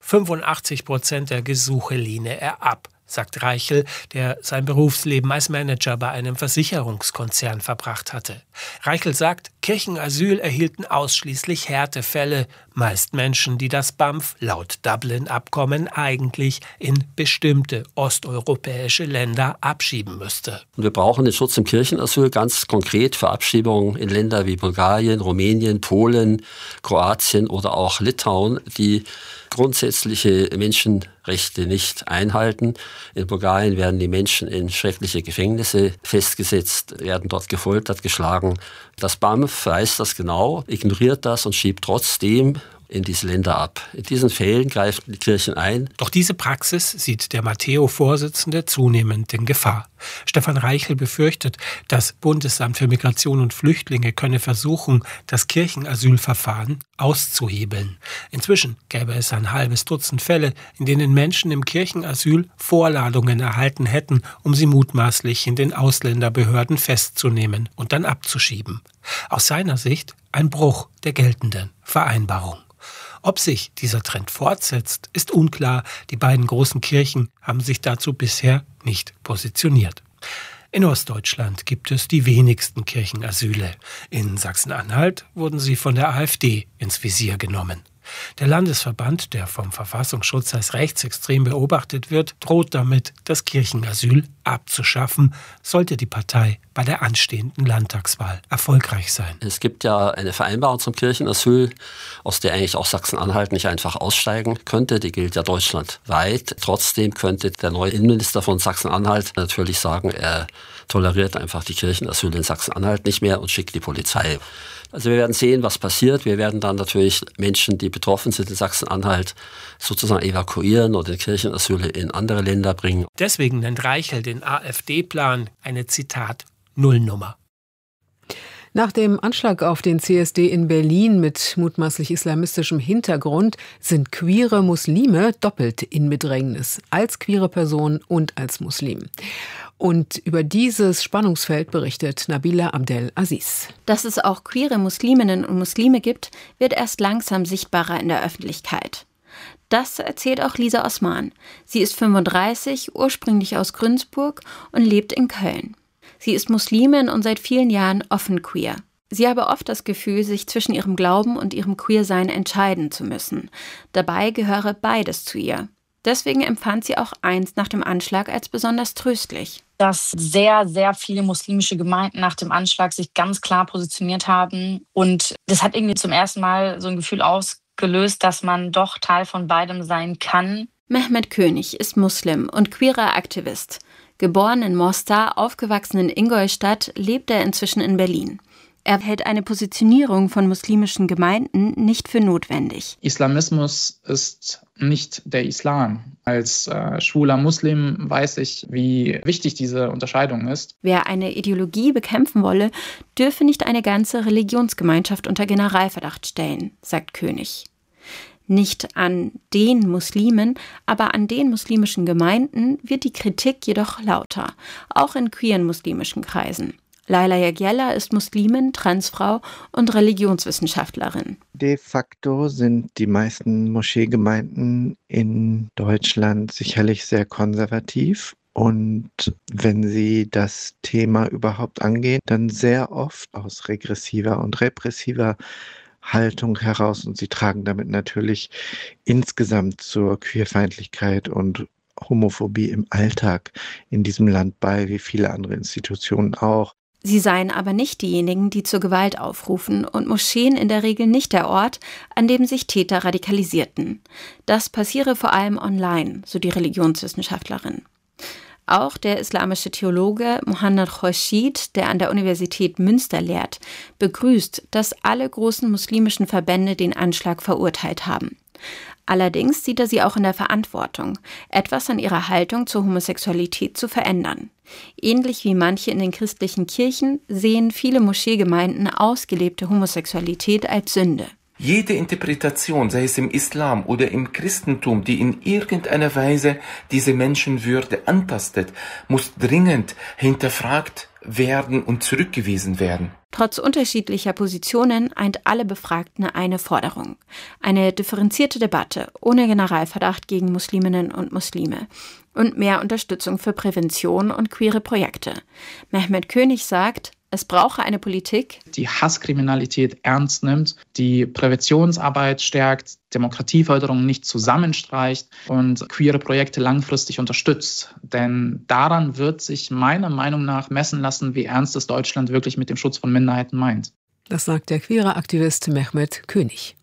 85% der Gesuche lehne er ab, sagt Reichel, der sein Berufsleben als Manager bei einem Versicherungskonzern verbracht hatte. Reichel sagt, Kirchenasyl erhielten ausschließlich Härtefälle, meist Menschen, die das BAMF laut Dublin-Abkommen eigentlich in bestimmte osteuropäische Länder abschieben müsste. Und wir brauchen den Schutz im Kirchenasyl ganz konkret für Abschiebungen in Länder wie Bulgarien, Rumänien, Polen, Kroatien oder auch Litauen, die grundsätzliche Menschenrechte nicht einhalten. In Bulgarien werden die Menschen in schreckliche Gefängnisse festgesetzt, werden dort gefoltert, geschlagen. Das BAMF weiß das genau, ignoriert das und schiebt trotzdem in diese Länder ab. In diesen Fällen greifen die Kirchen ein. Doch diese Praxis sieht der Matteo-Vorsitzende zunehmend in Gefahr. Stefan Reichel befürchtet, das Bundesamt für Migration und Flüchtlinge könne versuchen, das Kirchenasylverfahren auszuhebeln. Inzwischen gäbe es ein halbes Dutzend Fälle, in denen Menschen im Kirchenasyl Vorladungen erhalten hätten, um sie mutmaßlich in den Ausländerbehörden festzunehmen und dann abzuschieben. Aus seiner Sicht ein Bruch der geltenden Vereinbarung. Ob sich dieser Trend fortsetzt, ist unklar. Die beiden großen Kirchen haben sich dazu bisher nicht positioniert. In Ostdeutschland gibt es die wenigsten Kirchenasyle. In Sachsen-Anhalt wurden sie von der AfD ins Visier genommen. Der Landesverband, der vom Verfassungsschutz als rechtsextrem beobachtet wird, droht damit, das Kirchenasyl abzuschaffen, sollte die Partei bei der anstehenden Landtagswahl erfolgreich sein. Es gibt ja eine Vereinbarung zum Kirchenasyl, aus der eigentlich auch Sachsen-Anhalt nicht einfach aussteigen könnte. Die gilt ja deutschlandweit. Trotzdem könnte der neue Innenminister von Sachsen-Anhalt natürlich sagen, er toleriert einfach die Kirchenasyl in Sachsen-Anhalt nicht mehr und schickt die Polizei. Also wir werden sehen, was passiert. Wir werden dann natürlich Menschen, die betroffen sind in Sachsen-Anhalt, sozusagen evakuieren oder Kirchenasyle in andere Länder bringen. Deswegen nennt Reichel den AfD-Plan eine, Zitat, Nullnummer. Nach dem Anschlag auf den CSD in Berlin mit mutmaßlich islamistischem Hintergrund sind queere Muslime doppelt in Bedrängnis, als queere Person und als Muslim. Und über dieses Spannungsfeld berichtet Nabila Abdel Aziz. Dass es auch queere Musliminnen und Muslime gibt, wird erst langsam sichtbarer in der Öffentlichkeit. Das erzählt auch Lisa Osman. Sie ist 35, ursprünglich aus Günzburg und lebt in Köln. Sie ist Muslimin und seit vielen Jahren offen queer. Sie habe oft das Gefühl, sich zwischen ihrem Glauben und ihrem Queersein entscheiden zu müssen. Dabei gehöre beides zu ihr. Deswegen empfand sie auch einst nach dem Anschlag als besonders tröstlich. Dass sehr, sehr viele muslimische Gemeinden nach dem Anschlag sich ganz klar positioniert haben. Und das hat irgendwie zum ersten Mal so ein Gefühl ausgelöst, dass man doch Teil von beidem sein kann. Mehmet König ist Muslim und queerer Aktivist. Geboren in Mostar, aufgewachsen in Ingolstadt, lebt er inzwischen in Berlin. Er hält eine Positionierung von muslimischen Gemeinden nicht für notwendig. Islamismus ist nicht der Islam. Als schwuler Muslim weiß ich, wie wichtig diese Unterscheidung ist. Wer eine Ideologie bekämpfen wolle, dürfe nicht eine ganze Religionsgemeinschaft unter Generalverdacht stellen, sagt König. Nicht an den Muslimen, aber an den muslimischen Gemeinden wird die Kritik jedoch lauter, auch in queeren muslimischen Kreisen. Laila Yagyella ist Muslimin, Transfrau und Religionswissenschaftlerin. De facto sind die meisten Moscheegemeinden in Deutschland sicherlich sehr konservativ. Und wenn sie das Thema überhaupt angehen, dann sehr oft aus regressiver und repressiver Haltung heraus. Und sie tragen damit natürlich insgesamt zur Queerfeindlichkeit und Homophobie im Alltag in diesem Land bei, wie viele andere Institutionen auch. Sie seien aber nicht diejenigen, die zur Gewalt aufrufen und Moscheen in der Regel nicht der Ort, an dem sich Täter radikalisierten. Das passiere vor allem online, so die Religionswissenschaftlerin. Auch der islamische Theologe Mohanad Khorshid, der an der Universität Münster lehrt, begrüßt, dass alle großen muslimischen Verbände den Anschlag verurteilt haben. Allerdings sieht er sie auch in der Verantwortung, etwas an ihrer Haltung zur Homosexualität zu verändern. Ähnlich wie manche in den christlichen Kirchen sehen viele Moscheegemeinden ausgelebte Homosexualität als Sünde. Jede Interpretation, sei es im Islam oder im Christentum, die in irgendeiner Weise diese Menschenwürde antastet, muss dringend hinterfragt werden und zurückgewiesen werden. Trotz unterschiedlicher Positionen eint alle Befragten eine Forderung. Eine differenzierte Debatte ohne Generalverdacht gegen Musliminnen und Muslime. Und mehr Unterstützung für Prävention und queere Projekte. Mehmet König sagt, es brauche eine Politik, die Hasskriminalität ernst nimmt, die Präventionsarbeit stärkt, Demokratieförderung nicht zusammenstreicht und queere Projekte langfristig unterstützt. Denn daran wird sich meiner Meinung nach messen lassen, wie ernst es Deutschland wirklich mit dem Schutz von Minderheiten meint. Das sagt der queere Aktivist Mehmet König.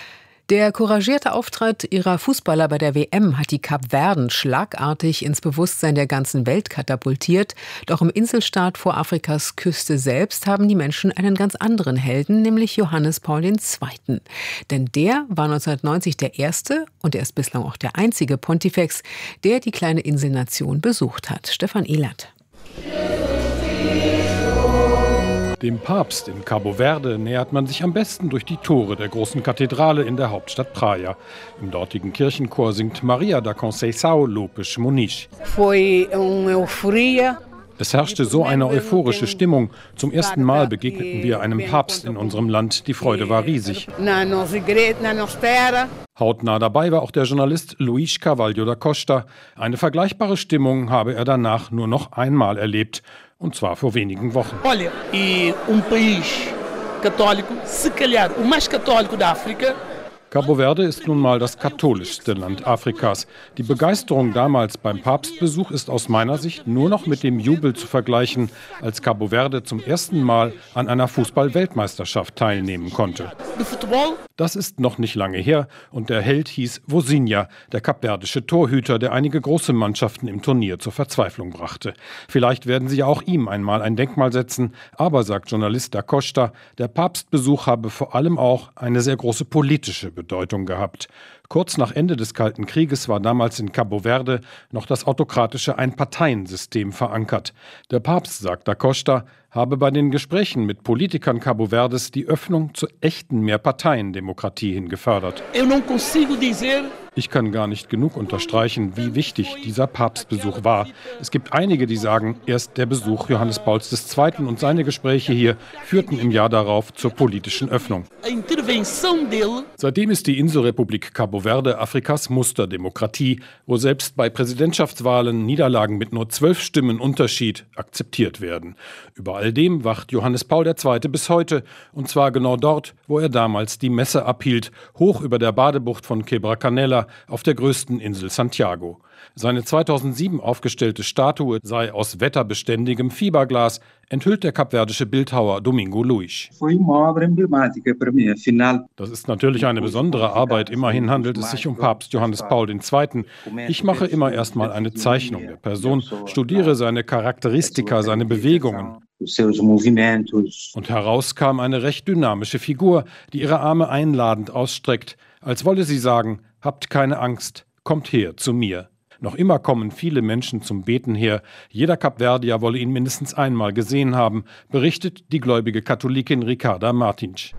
Der couragierte Auftritt ihrer Fußballer bei der WM hat die Kapverden schlagartig ins Bewusstsein der ganzen Welt katapultiert. Doch im Inselstaat vor Afrikas Küste selbst haben die Menschen einen ganz anderen Helden, nämlich Johannes Paul II. Denn der war 1990 der erste und er ist bislang auch der einzige Pontifex, der die kleine Inselnation besucht hat. Stefan Ehlert. Dem Papst in Cabo Verde nähert man sich am besten durch die Tore der großen Kathedrale in der Hauptstadt Praia. Im dortigen Kirchenchor singt Maria da Conceição Lopes Muniz. Es herrschte so eine euphorische Stimmung. Zum ersten Mal begegneten wir einem Papst in unserem Land. Die Freude war riesig. Hautnah dabei war auch der Journalist Luís Carvalho da Costa. Eine vergleichbare Stimmung habe er danach nur noch einmal erlebt. Und zwar vor wenigen Wochen. Olha, país católico, se calhar o mais católico da África. Cabo Verde ist nun mal das katholischste Land Afrikas. Die Begeisterung damals beim Papstbesuch ist aus meiner Sicht nur noch mit dem Jubel zu vergleichen, als Cabo Verde zum ersten Mal an einer Fußball-Weltmeisterschaft teilnehmen konnte. Das ist noch nicht lange her und der Held hieß Vozinha, der kapverdische Torhüter, der einige große Mannschaften im Turnier zur Verzweiflung brachte. Vielleicht werden sie ja auch ihm einmal ein Denkmal setzen, aber, sagt Journalist da Costa, der Papstbesuch habe vor allem auch eine sehr große politische Bedeutung gehabt. Kurz nach Ende des Kalten Krieges war damals in Cabo Verde noch das autokratische Einparteiensystem verankert. Der Papst, sagt da Costa, habe bei den Gesprächen mit Politikern Cabo Verdes die Öffnung zur echten Mehrparteiendemokratie hin gefördert. Ich kann gar nicht genug unterstreichen, wie wichtig dieser Papstbesuch war. Es gibt einige, die sagen, erst der Besuch Johannes Pauls II. Und seine Gespräche hier führten im Jahr darauf zur politischen Öffnung. Seitdem ist die Inselrepublik Cabo Verde Afrikas Musterdemokratie, wo selbst bei Präsidentschaftswahlen Niederlagen mit nur 12 Stimmen Unterschied akzeptiert werden. Über all dem wacht Johannes Paul II. Bis heute, und zwar genau dort, wo er damals die Messe abhielt, hoch über der Badebucht von Quebra Canela auf der größten Insel Santiago. Seine 2007 aufgestellte Statue sei aus wetterbeständigem Fiberglas, enthüllt der kapverdische Bildhauer Domingo Luis. Das ist natürlich eine besondere Arbeit, immerhin handelt es sich um Papst Johannes Paul II. Ich mache immer erstmal eine Zeichnung der Person, studiere seine Charakteristika, seine Bewegungen. Und heraus kam eine recht dynamische Figur, die ihre Arme einladend ausstreckt, als wolle sie sagen, habt keine Angst, kommt her zu mir. Noch immer kommen viele Menschen zum Beten her. Jeder Kapverdier wolle ihn mindestens einmal gesehen haben, berichtet die gläubige Katholikin Ricarda Martins.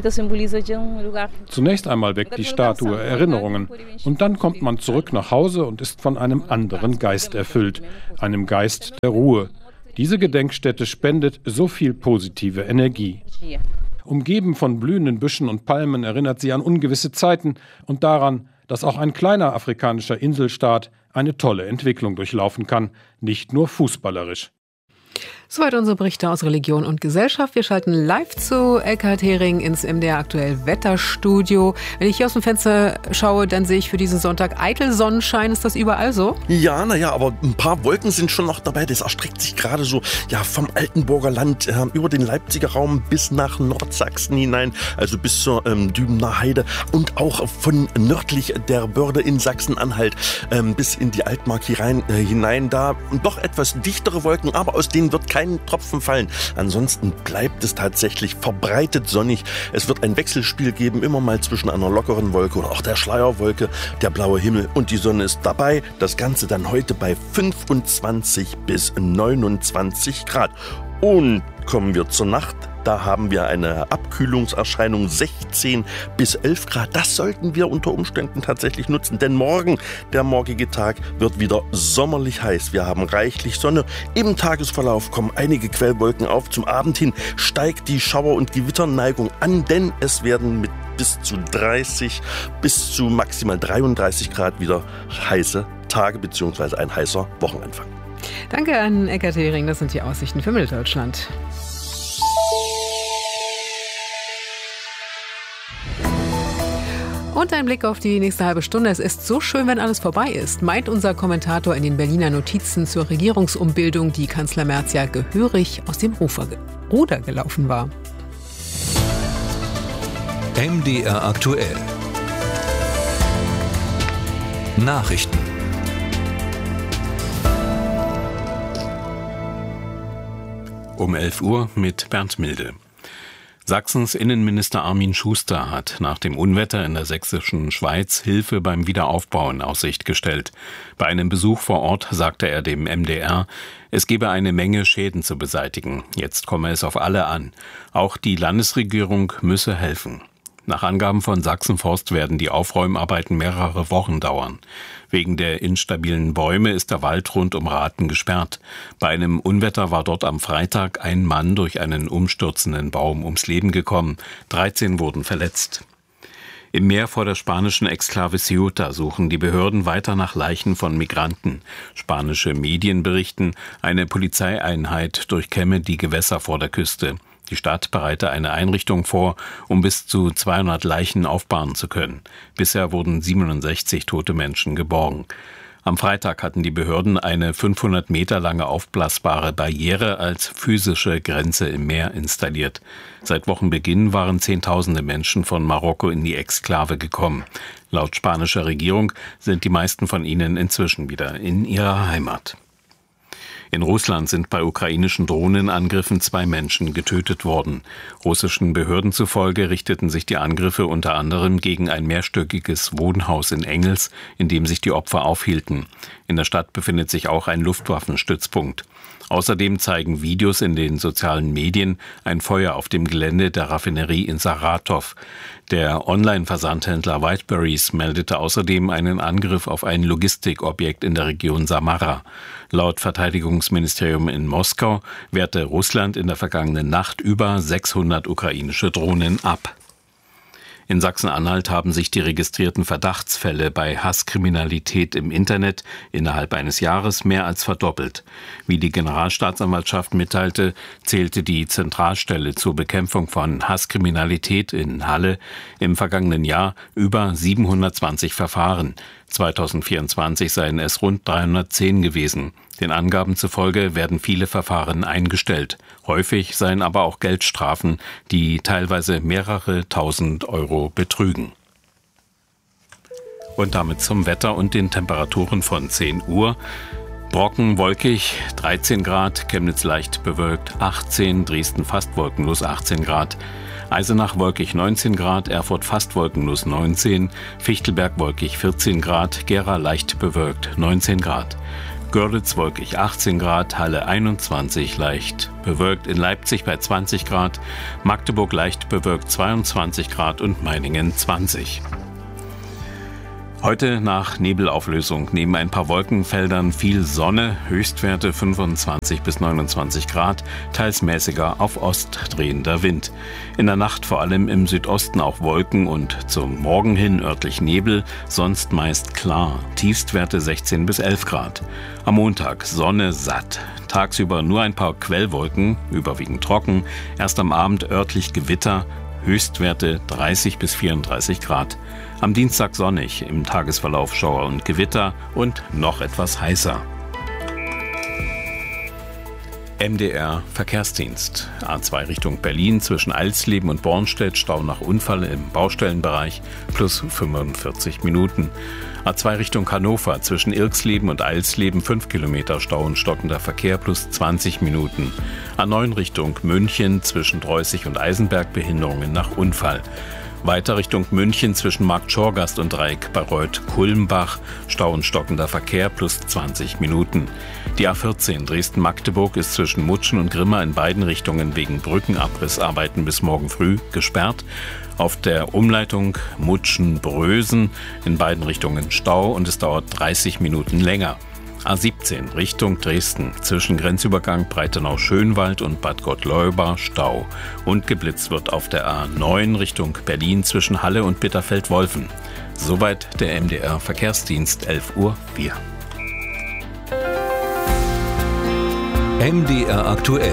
Zunächst einmal weckt die Statue Erinnerungen und dann kommt man zurück nach Hause und ist von einem anderen Geist erfüllt, einem Geist der Ruhe. Diese Gedenkstätte spendet so viel positive Energie. Umgeben von blühenden Büschen und Palmen erinnert sie an ungewisse Zeiten und daran, dass auch ein kleiner afrikanischer Inselstaat eine tolle Entwicklung durchlaufen kann, nicht nur fußballerisch. Soweit unsere Berichte aus Religion und Gesellschaft. Wir schalten live zu Eckhard Hering ins MDR aktuell Wetterstudio. Wenn ich hier aus dem Fenster schaue, dann sehe ich für diesen Sonntag eitel Sonnenschein. Ist das überall so? Ja, aber ein paar Wolken sind schon noch dabei. Das erstreckt sich gerade so vom Altenburger Land über den Leipziger Raum bis nach Nordsachsen hinein, also bis zur Dübener Heide und auch von nördlich der Börde in Sachsen-Anhalt bis in die Altmark hinein. Da doch etwas dichtere Wolken, aber aus denen wird kein Tropfen fallen. Ansonsten bleibt es tatsächlich verbreitet sonnig. Es wird ein Wechselspiel geben, immer mal zwischen einer lockeren Wolke oder auch der Schleierwolke, der blaue Himmel und die Sonne ist dabei. Das Ganze dann heute bei 25 bis 29 Grad. Und kommen wir zur Nacht. Da haben wir eine Abkühlungserscheinung 16 bis 11 Grad. Das sollten wir unter Umständen tatsächlich nutzen, denn der morgige Tag, wird wieder sommerlich heiß. Wir haben reichlich Sonne. Im Tagesverlauf kommen einige Quellwolken auf. Zum Abend hin steigt die Schauer- und Gewitterneigung an, denn es werden mit bis zu 30 bis zu maximal 33 Grad wieder heiße Tage bzw. ein heißer Wochenanfang. Danke an Eckhard Hering. Das sind die Aussichten für Mitteldeutschland. Und ein Blick auf die nächste halbe Stunde. Es ist so schön, wenn alles vorbei ist, meint unser Kommentator in den Berliner Notizen zur Regierungsumbildung, die Kanzler Merz ja gehörig aus dem Ruder gelaufen war. MDR aktuell. Nachrichten. Um 11 Uhr mit Bernd Milde. Sachsens Innenminister Armin Schuster hat nach dem Unwetter in der sächsischen Schweiz Hilfe beim Wiederaufbau in Aussicht gestellt. Bei einem Besuch vor Ort sagte er dem MDR, es gebe eine Menge Schäden zu beseitigen. Jetzt komme es auf alle an. Auch die Landesregierung müsse helfen. Nach Angaben von Sachsenforst werden die Aufräumarbeiten mehrere Wochen dauern. Wegen der instabilen Bäume ist der Wald rund um Rathen gesperrt. Bei einem Unwetter war dort am Freitag ein Mann durch einen umstürzenden Baum ums Leben gekommen. 13 wurden verletzt. Im Meer vor der spanischen Exklave Ceuta suchen die Behörden weiter nach Leichen von Migranten. Spanische Medien berichten, eine Polizeieinheit durchkämme die Gewässer vor der Küste. Die Stadt bereite eine Einrichtung vor, um bis zu 200 Leichen aufbahren zu können. Bisher wurden 67 tote Menschen geborgen. Am Freitag hatten die Behörden eine 500 Meter lange aufblasbare Barriere als physische Grenze im Meer installiert. Seit Wochenbeginn waren Zehntausende Menschen von Marokko in die Exklave gekommen. Laut spanischer Regierung sind die meisten von ihnen inzwischen wieder in ihrer Heimat. In Russland sind bei ukrainischen Drohnenangriffen 2 Menschen getötet worden. Russischen Behörden zufolge richteten sich die Angriffe unter anderem gegen ein mehrstöckiges Wohnhaus in Engels, in dem sich die Opfer aufhielten. In der Stadt befindet sich auch ein Luftwaffenstützpunkt. Außerdem zeigen Videos in den sozialen Medien ein Feuer auf dem Gelände der Raffinerie in Saratow. Der Online-Versandhändler Whiteberries meldete außerdem einen Angriff auf ein Logistikobjekt in der Region Samara. Laut Verteidigungsministerium in Moskau wehrte Russland in der vergangenen Nacht über 600 ukrainische Drohnen ab. In Sachsen-Anhalt haben sich die registrierten Verdachtsfälle bei Hasskriminalität im Internet innerhalb eines Jahres mehr als verdoppelt. Wie die Generalstaatsanwaltschaft mitteilte, zählte die Zentralstelle zur Bekämpfung von Hasskriminalität in Halle im vergangenen Jahr über 720 Verfahren. 2024 seien es rund 310 gewesen. Den Angaben zufolge werden viele Verfahren eingestellt. Häufig seien aber auch Geldstrafen, die teilweise mehrere tausend Euro betrügen. Und damit zum Wetter und den Temperaturen von 10 Uhr. Brocken wolkig, 13 Grad, Chemnitz leicht bewölkt, 18, Dresden fast wolkenlos, 18 Grad. Eisenach wolkig 19 Grad, Erfurt fast wolkenlos 19, Fichtelberg wolkig 14 Grad, Gera leicht bewölkt 19 Grad. Görlitz wolkig 18 Grad, Halle 21 leicht bewölkt, in Leipzig bei 20 Grad, Magdeburg leicht bewölkt 22 Grad und Meiningen 20. Heute nach Nebelauflösung neben ein paar Wolkenfeldern viel Sonne, Höchstwerte 25 bis 29 Grad, teils mäßiger auf Ost drehender Wind. In der Nacht vor allem im Südosten auch Wolken und zum Morgen hin örtlich Nebel, sonst meist klar, Tiefstwerte 16 bis 11 Grad. Am Montag Sonne satt, tagsüber nur ein paar Quellwolken, überwiegend trocken, erst am Abend örtlich Gewitter, Höchstwerte 30 bis 34 Grad. Am Dienstag sonnig, im Tagesverlauf Schauer und Gewitter und noch etwas heißer. MDR Verkehrsdienst. A2 Richtung Berlin zwischen Alsleben und Bornstedt, Stau nach Unfall im Baustellenbereich, plus 45 Minuten. A2 Richtung Hannover zwischen Irxleben und Alsleben 5 Kilometer Stau und stockender Verkehr, plus 20 Minuten. A9 Richtung München zwischen Dreußig und Eisenberg, Behinderungen nach Unfall. Weiter Richtung München zwischen Markt Schorgast und Dreieck Bayreuth-Kulmbach, Stau und stockender Verkehr plus 20 Minuten. Die A14 Dresden-Magdeburg ist zwischen Mutschen und Grimma in beiden Richtungen wegen Brückenabrissarbeiten bis morgen früh gesperrt. Auf der Umleitung Mutschen-Brösen in beiden Richtungen Stau und es dauert 30 Minuten länger. A17 Richtung Dresden zwischen Grenzübergang Breitenau-Schönwald und Bad Gottleuba Stau. Und geblitzt wird auf der A9 Richtung Berlin zwischen Halle und Bitterfeld-Wolfen. Soweit der MDR Verkehrsdienst, 11:04 Uhr. MDR aktuell.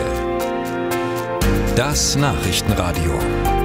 Das Nachrichtenradio.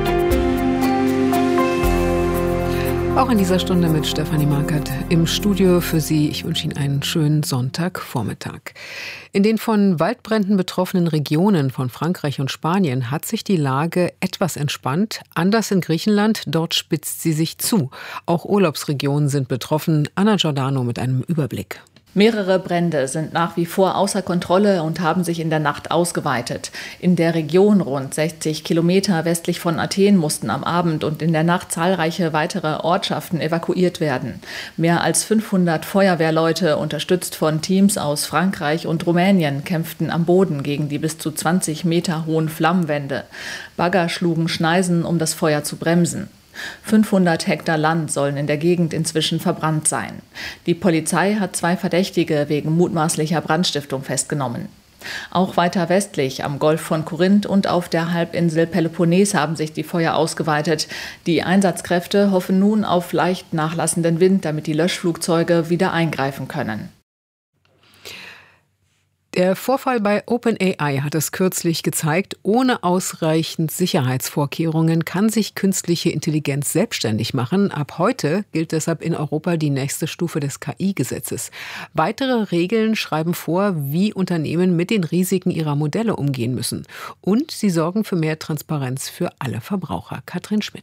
Auch in dieser Stunde mit Stefanie Markert im Studio für Sie. Ich wünsche Ihnen einen schönen Sonntagvormittag. In den von Waldbränden betroffenen Regionen von Frankreich und Spanien hat sich die Lage etwas entspannt. Anders in Griechenland, dort spitzt sie sich zu. Auch Urlaubsregionen sind betroffen. Anna Giordano mit einem Überblick. Mehrere Brände sind nach wie vor außer Kontrolle und haben sich in der Nacht ausgeweitet. In der Region rund 60 Kilometer westlich von Athen mussten am Abend und in der Nacht zahlreiche weitere Ortschaften evakuiert werden. Mehr als 500 Feuerwehrleute, unterstützt von Teams aus Frankreich und Rumänien, kämpften am Boden gegen die bis zu 20 Meter hohen Flammenwände. Bagger schlugen Schneisen, um das Feuer zu bremsen. 500 Hektar Land sollen in der Gegend inzwischen verbrannt sein. Die Polizei hat 2 Verdächtige wegen mutmaßlicher Brandstiftung festgenommen. Auch weiter westlich am Golf von Korinth und auf der Halbinsel Peloponnes haben sich die Feuer ausgeweitet. Die Einsatzkräfte hoffen nun auf leicht nachlassenden Wind, damit die Löschflugzeuge wieder eingreifen können. Der Vorfall bei OpenAI hat es kürzlich gezeigt, ohne ausreichend Sicherheitsvorkehrungen kann sich künstliche Intelligenz selbstständig machen. Ab heute gilt deshalb in Europa die nächste Stufe des KI-Gesetzes. Weitere Regeln schreiben vor, wie Unternehmen mit den Risiken ihrer Modelle umgehen müssen. Und sie sorgen für mehr Transparenz für alle Verbraucher. Katrin Schmidt.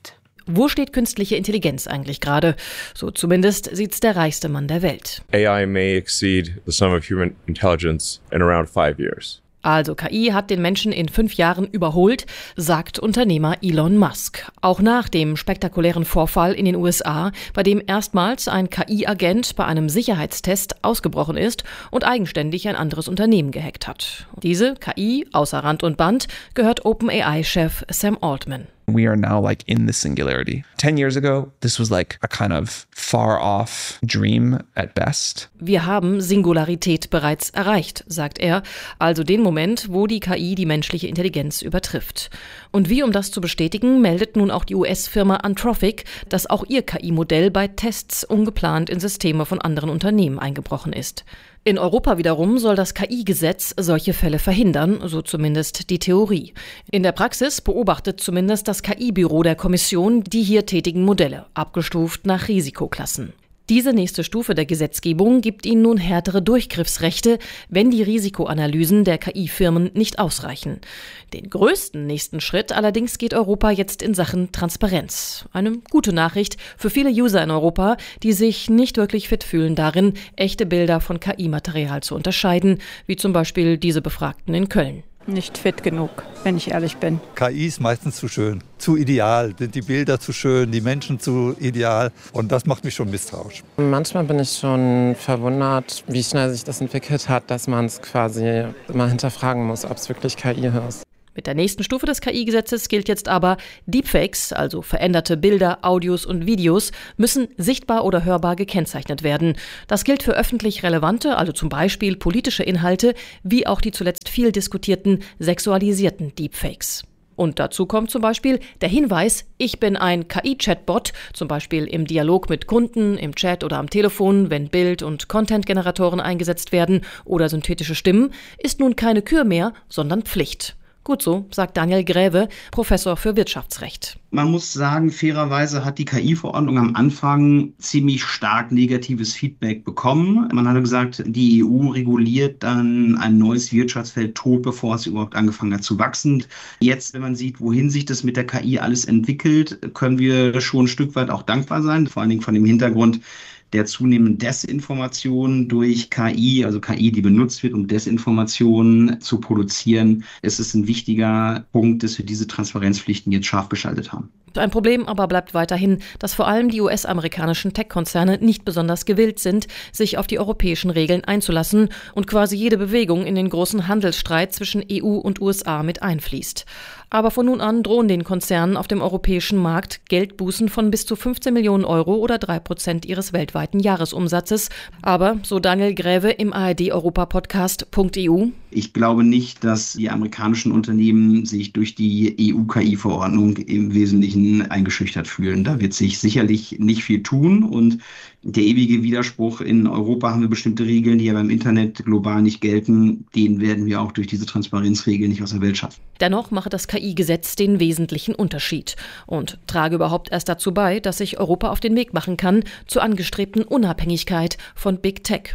Wo steht künstliche Intelligenz eigentlich gerade? So zumindest sieht's der reichste Mann der Welt. AI may exceed the sum of human intelligence in around 5 years. Also KI hat den Menschen in 5 Jahren überholt, sagt Unternehmer Elon Musk. Auch nach dem spektakulären Vorfall in den USA, bei dem erstmals ein KI-Agent bei einem Sicherheitstest ausgebrochen ist und eigenständig ein anderes Unternehmen gehackt hat. Diese KI, außer Rand und Band, gehört OpenAI-Chef Sam Altman. We are now like in the singularity. 10 years ago, this was like a kind of far off dream at best. Wir haben Singularität bereits erreicht, sagt er, also den Moment, wo die KI die menschliche Intelligenz übertrifft. Und wie um das zu bestätigen, meldet nun auch die US-Firma Anthropic, dass auch ihr KI-Modell bei Tests ungeplant in Systeme von anderen Unternehmen eingebrochen ist. In Europa wiederum soll das KI-Gesetz solche Fälle verhindern, so zumindest die Theorie. In der Praxis beobachtet zumindest das KI-Büro der Kommission die hier tätigen Modelle, abgestuft nach Risikoklassen. Diese nächste Stufe der Gesetzgebung gibt ihnen nun härtere Durchgriffsrechte, wenn die Risikoanalysen der KI-Firmen nicht ausreichen. Den größten nächsten Schritt allerdings geht Europa jetzt in Sachen Transparenz. Eine gute Nachricht für viele User in Europa, die sich nicht wirklich fit fühlen darin, echte Bilder von KI-Material zu unterscheiden, wie zum Beispiel diese Befragten in Köln. Nicht fit genug, wenn ich ehrlich bin. KI ist meistens zu schön, zu ideal, sind die Bilder zu schön, die Menschen zu ideal und das macht mich schon misstrauisch. Manchmal bin ich schon verwundert, wie schnell sich das entwickelt hat, dass man es quasi mal hinterfragen muss, ob es wirklich KI ist. Mit der nächsten Stufe des KI-Gesetzes gilt jetzt aber, Deepfakes, also veränderte Bilder, Audios und Videos, müssen sichtbar oder hörbar gekennzeichnet werden. Das gilt für öffentlich relevante, also zum Beispiel politische Inhalte, wie auch die zuletzt viel diskutierten sexualisierten Deepfakes. Und dazu kommt zum Beispiel der Hinweis, ich bin ein KI-Chatbot, zum Beispiel im Dialog mit Kunden, im Chat oder am Telefon, wenn Bild- und Content-Generatoren eingesetzt werden oder synthetische Stimmen, ist nun keine Kür mehr, sondern Pflicht. Gut so, sagt Daniel Gräve, Professor für Wirtschaftsrecht. Man muss sagen, fairerweise hat die KI-Verordnung am Anfang ziemlich stark negatives Feedback bekommen. Man hatte gesagt, die EU reguliert dann ein neues Wirtschaftsfeld tot, bevor es überhaupt angefangen hat zu wachsen. Jetzt, wenn man sieht, wohin sich das mit der KI alles entwickelt, können wir schon ein Stück weit auch dankbar sein, vor allen Dingen von dem Hintergrund der zunehmenden Desinformation durch KI, also KI, die benutzt wird, um Desinformation zu produzieren. Es ist ein wichtiger Punkt, dass wir diese Transparenzpflichten jetzt scharf geschaltet haben. Ein Problem aber bleibt weiterhin, dass vor allem die US-amerikanischen Tech-Konzerne nicht besonders gewillt sind, sich auf die europäischen Regeln einzulassen und quasi jede Bewegung in den großen Handelsstreit zwischen EU und USA mit einfließt. Aber von nun an drohen den Konzernen auf dem europäischen Markt Geldbußen von bis zu 15 Millionen Euro oder 3% ihres weltweiten Jahresumsatzes. Aber, so Daniel Gräve im ARD-Europa-Podcast.eu: Ich glaube nicht, dass die amerikanischen Unternehmen sich durch die EU-KI-Verordnung im Wesentlichen eingeschüchtert fühlen. Da wird sich sicherlich nicht viel tun und der ewige Widerspruch, in Europa haben wir bestimmte Regeln, die ja beim Internet global nicht gelten, den werden wir auch durch diese Transparenzregeln nicht aus der Welt schaffen. Dennoch mache das KI-Gesetz den wesentlichen Unterschied und trage überhaupt erst dazu bei, dass sich Europa auf den Weg machen kann zur angestrebten Unabhängigkeit von Big Tech.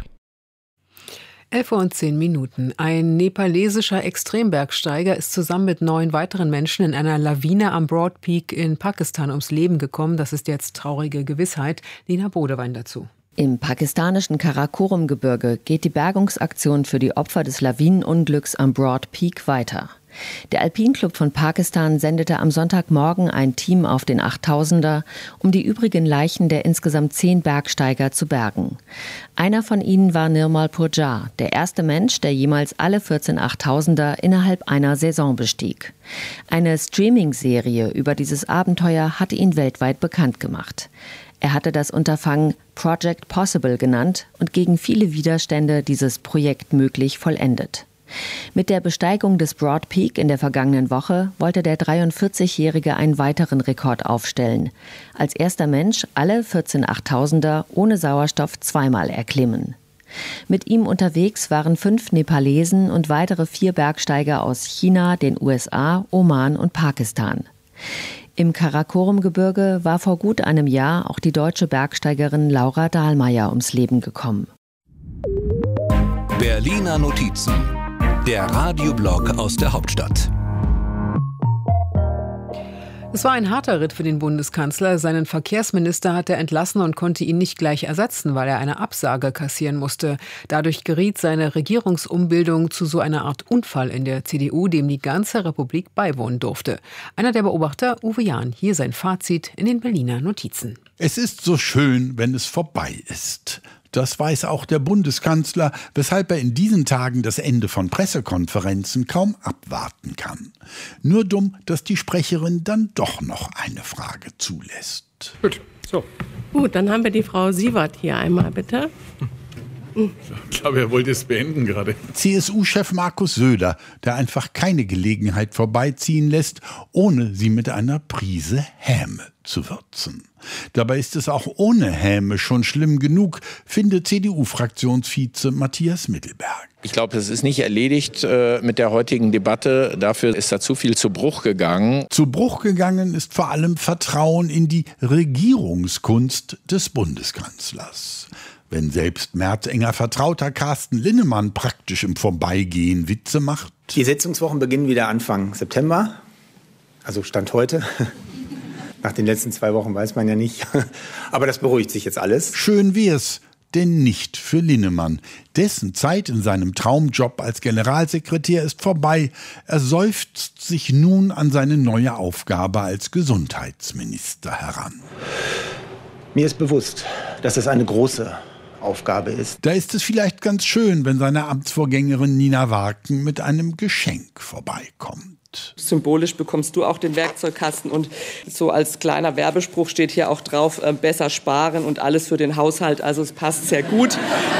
11:10 Uhr. Ein nepalesischer Extrembergsteiger ist zusammen mit 9 weiteren Menschen in einer Lawine am Broad Peak in Pakistan ums Leben gekommen. Das ist jetzt traurige Gewissheit. Nina Bodewein dazu. Im pakistanischen Karakorum-Gebirge geht die Bergungsaktion für die Opfer des Lawinenunglücks am Broad Peak weiter. Der Alpinclub von Pakistan sendete am Sonntagmorgen ein Team auf den 8000er, um die übrigen Leichen der insgesamt 10 Bergsteiger zu bergen. Einer von ihnen war Nirmal Purjar, der erste Mensch, der jemals alle 14 8000er innerhalb einer Saison bestieg. Eine Streaming-Serie über dieses Abenteuer hatte ihn weltweit bekannt gemacht. Er hatte das Unterfangen Project Possible genannt und gegen viele Widerstände dieses Projekt möglich vollendet. Mit der Besteigung des Broad Peak in der vergangenen Woche wollte der 43-Jährige einen weiteren Rekord aufstellen. Als erster Mensch alle 14 8000er ohne Sauerstoff zweimal erklimmen. Mit ihm unterwegs waren 5 Nepalesen und weitere 4 Bergsteiger aus China, den USA, Oman und Pakistan. Im Karakorum-Gebirge war vor gut einem Jahr auch die deutsche Bergsteigerin Laura Dahlmeier ums Leben gekommen. Berliner Notizen, der Radioblog aus der Hauptstadt. Es war ein harter Ritt für den Bundeskanzler. Seinen Verkehrsminister hat er entlassen und konnte ihn nicht gleich ersetzen, weil er eine Absage kassieren musste. Dadurch geriet seine Regierungsumbildung zu so einer Art Unfall in der CDU, dem die ganze Republik beiwohnen durfte. Einer der Beobachter, Uwe Jahn, hier sein Fazit in den Berliner Notizen. Es ist so schön, wenn es vorbei ist. Das weiß auch der Bundeskanzler, weshalb er in diesen Tagen das Ende von Pressekonferenzen kaum abwarten kann. Nur dumm, dass die Sprecherin dann doch noch eine Frage zulässt. Gut, so. Gut, dann haben wir die Frau Siewert hier einmal, bitte. Ich glaube, er wollte es beenden gerade. CSU-Chef Markus Söder, der einfach keine Gelegenheit vorbeiziehen lässt, ohne sie mit einer Prise Häme zu würzen. Dabei ist es auch ohne Häme schon schlimm genug, findet CDU-Fraktionsvize Matthias Mittelberg. Ich glaube, es ist nicht erledigt mit der heutigen Debatte. Dafür ist da zu viel zu Bruch gegangen. Zu Bruch gegangen ist vor allem Vertrauen in die Regierungskunst des Bundeskanzlers. Wenn selbst Merz enger Vertrauter Carsten Linnemann praktisch im Vorbeigehen Witze macht. Die Sitzungswochen beginnen wieder Anfang September, also Stand heute. Nach den letzten 2 Wochen weiß man ja nicht. Aber das beruhigt sich jetzt alles. Schön wär's, denn nicht für Linnemann. Dessen Zeit in seinem Traumjob als Generalsekretär ist vorbei. Er seufzt sich nun an seine neue Aufgabe als Gesundheitsminister heran. Mir ist bewusst, dass es eine große Aufgabe ist. Da ist es vielleicht ganz schön, wenn seine Amtsvorgängerin Nina Warken mit einem Geschenk vorbeikommt. Symbolisch bekommst du auch den Werkzeugkasten und so als kleiner Werbespruch steht hier auch drauf, besser sparen und alles für den Haushalt, also es passt sehr gut.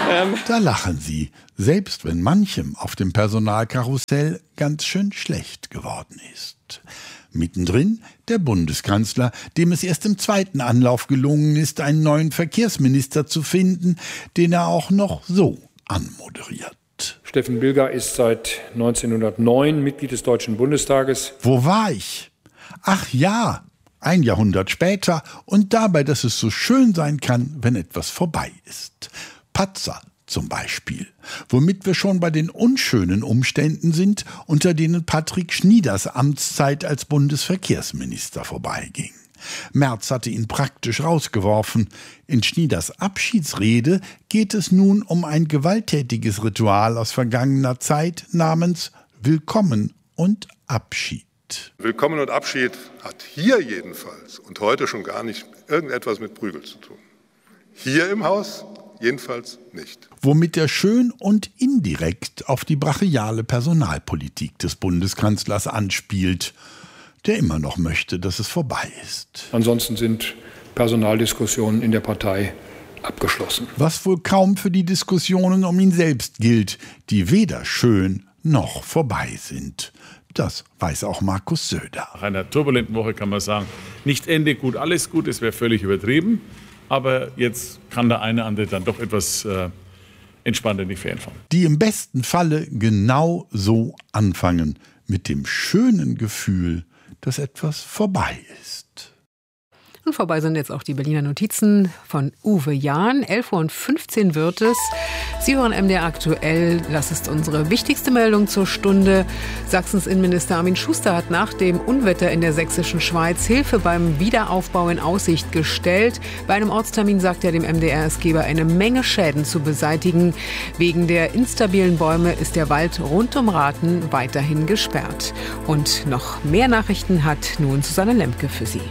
Da lachen sie, selbst wenn manchem auf dem Personalkarussell ganz schön schlecht geworden ist. Mittendrin der Bundeskanzler, dem es erst im 2. Anlauf gelungen ist, einen neuen Verkehrsminister zu finden, den er auch noch so anmoderiert. Steffen Bilger ist seit 1909 Mitglied des Deutschen Bundestages. Wo war ich? Ach ja, ein Jahrhundert später und dabei, dass es so schön sein kann, wenn etwas vorbei ist. Patzer zum Beispiel, womit wir schon bei den unschönen Umständen sind, unter denen Patrick Schnieders Amtszeit als Bundesverkehrsminister vorbeiging. Merz hatte ihn praktisch rausgeworfen. In Schnieders Abschiedsrede geht es nun um ein gewalttätiges Ritual aus vergangener Zeit namens Willkommen und Abschied. Willkommen und Abschied hat hier jedenfalls und heute schon gar nicht irgendetwas mit Prügel zu tun. Hier im Haus jedenfalls nicht. Womit er schön und indirekt auf die brachiale Personalpolitik des Bundeskanzlers anspielt, der immer noch möchte, dass es vorbei ist. Ansonsten sind Personaldiskussionen in der Partei abgeschlossen. Was wohl kaum für die Diskussionen um ihn selbst gilt, die weder schön noch vorbei sind. Das weiß auch Markus Söder. Nach einer turbulenten Woche kann man sagen, nicht Ende gut, alles gut, es wäre völlig übertrieben. Aber jetzt kann der eine andere dann doch etwas entspannter in die Ferien fahren. Die im besten Falle genau so anfangen, mit dem schönen Gefühl, dass etwas vorbei ist. Und vorbei sind jetzt auch die Berliner Notizen von Uwe Jahn. 11:15 Uhr wird es. Sie hören MDR aktuell. Das ist unsere wichtigste Meldung zur Stunde. Sachsens Innenminister Armin Schuster hat nach dem Unwetter in der sächsischen Schweiz Hilfe beim Wiederaufbau in Aussicht gestellt. Bei einem Ortstermin sagt er dem MDR, es gebe eine Menge Schäden zu beseitigen. Wegen der instabilen Bäume ist der Wald rund um Rathen weiterhin gesperrt. Und noch mehr Nachrichten hat nun Susanne Lemke für Sie.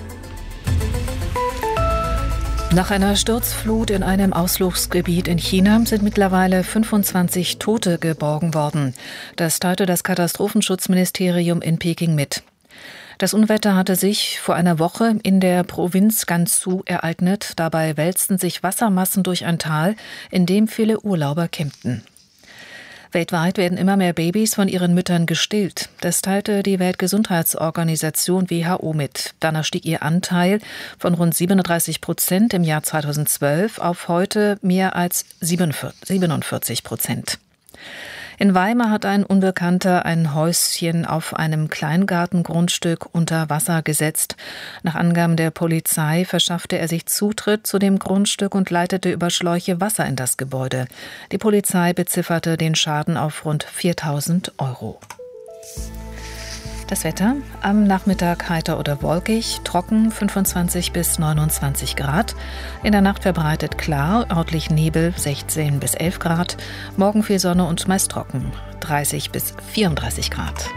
Nach einer Sturzflut in einem Ausflugsgebiet in China sind mittlerweile 25 Tote geborgen worden. Das teilte das Katastrophenschutzministerium in Peking mit. Das Unwetter hatte sich vor einer Woche in der Provinz Gansu ereignet. Dabei wälzten sich Wassermassen durch ein Tal, in dem viele Urlauber campten. Weltweit werden immer mehr Babys von ihren Müttern gestillt. Das teilte die Weltgesundheitsorganisation WHO mit. Danach stieg ihr Anteil von rund 37% im Jahr 2012 auf heute mehr als 47%. In Weimar hat ein Unbekannter ein Häuschen auf einem Kleingartengrundstück unter Wasser gesetzt. Nach Angaben der Polizei verschaffte er sich Zutritt zu dem Grundstück und leitete über Schläuche Wasser in das Gebäude. Die Polizei bezifferte den Schaden auf rund 4.000 €. Das Wetter: am Nachmittag heiter oder wolkig, trocken 25 bis 29 Grad. In der Nacht verbreitet klar, örtlich Nebel 16 bis 11 Grad. Morgen viel Sonne und meist trocken 30 bis 34 Grad.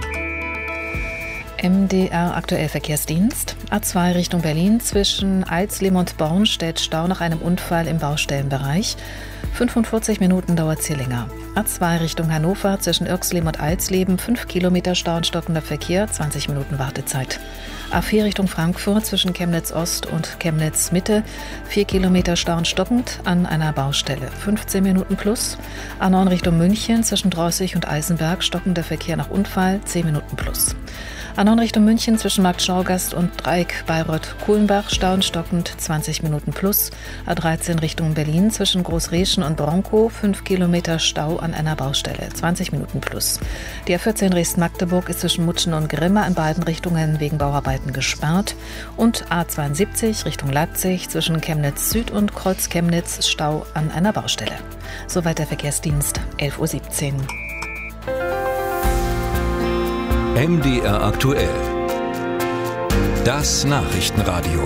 MDR aktuell Verkehrsdienst. A2 Richtung Berlin zwischen Alsleben und Bornstedt Stau nach einem Unfall im Baustellenbereich. 45 Minuten dauert es hier länger. A2 Richtung Hannover zwischen Irxleben und Alsleben 5 Kilometer Stau und stockender Verkehr, 20 Minuten Wartezeit. A4 Richtung Frankfurt zwischen Chemnitz Ost und Chemnitz Mitte 4 Kilometer Stau und stockend an einer Baustelle, 15 Minuten plus. A9 Richtung München zwischen Drossig und Eisenberg stockender Verkehr nach Unfall, 10 Minuten plus. A9 Richtung München zwischen Markt Schaugasst und Dreieck Bayreuth-Kuhlenbach Stau und stockend 20 Minuten plus. A13 Richtung Berlin zwischen Großreschen und Bronkow 5 Kilometer Stau an einer Baustelle, 20 Minuten plus. Die A14 Dresden-Magdeburg ist zwischen Mutschen und Grimma in beiden Richtungen wegen Bauarbeiten gesperrt. Und A72 Richtung Leipzig zwischen Chemnitz Süd und Kreuz Chemnitz Stau an einer Baustelle. Soweit der Verkehrsdienst, 11:17 Uhr. MDR aktuell. Das Nachrichtenradio.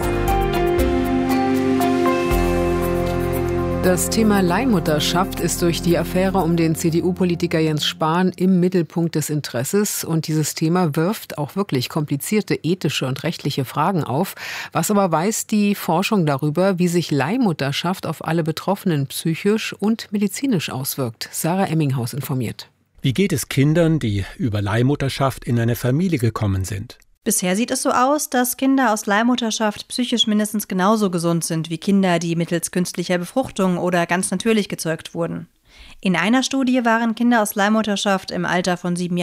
Das Thema Leihmutterschaft ist durch die Affäre um den CDU-Politiker Jens Spahn im Mittelpunkt des Interesses. Und dieses Thema wirft auch wirklich komplizierte ethische und rechtliche Fragen auf. Was aber weiß die Forschung darüber, wie sich Leihmutterschaft auf alle Betroffenen psychisch und medizinisch auswirkt? Sarah Emminghaus informiert. Wie geht es Kindern, die über Leihmutterschaft in eine Familie gekommen sind? Bisher sieht es so aus, dass Kinder aus Leihmutterschaft psychisch mindestens genauso gesund sind wie Kinder, die mittels künstlicher Befruchtung oder ganz natürlich gezeugt wurden. In einer Studie waren Kinder aus Leihmutterschaft im Alter von 7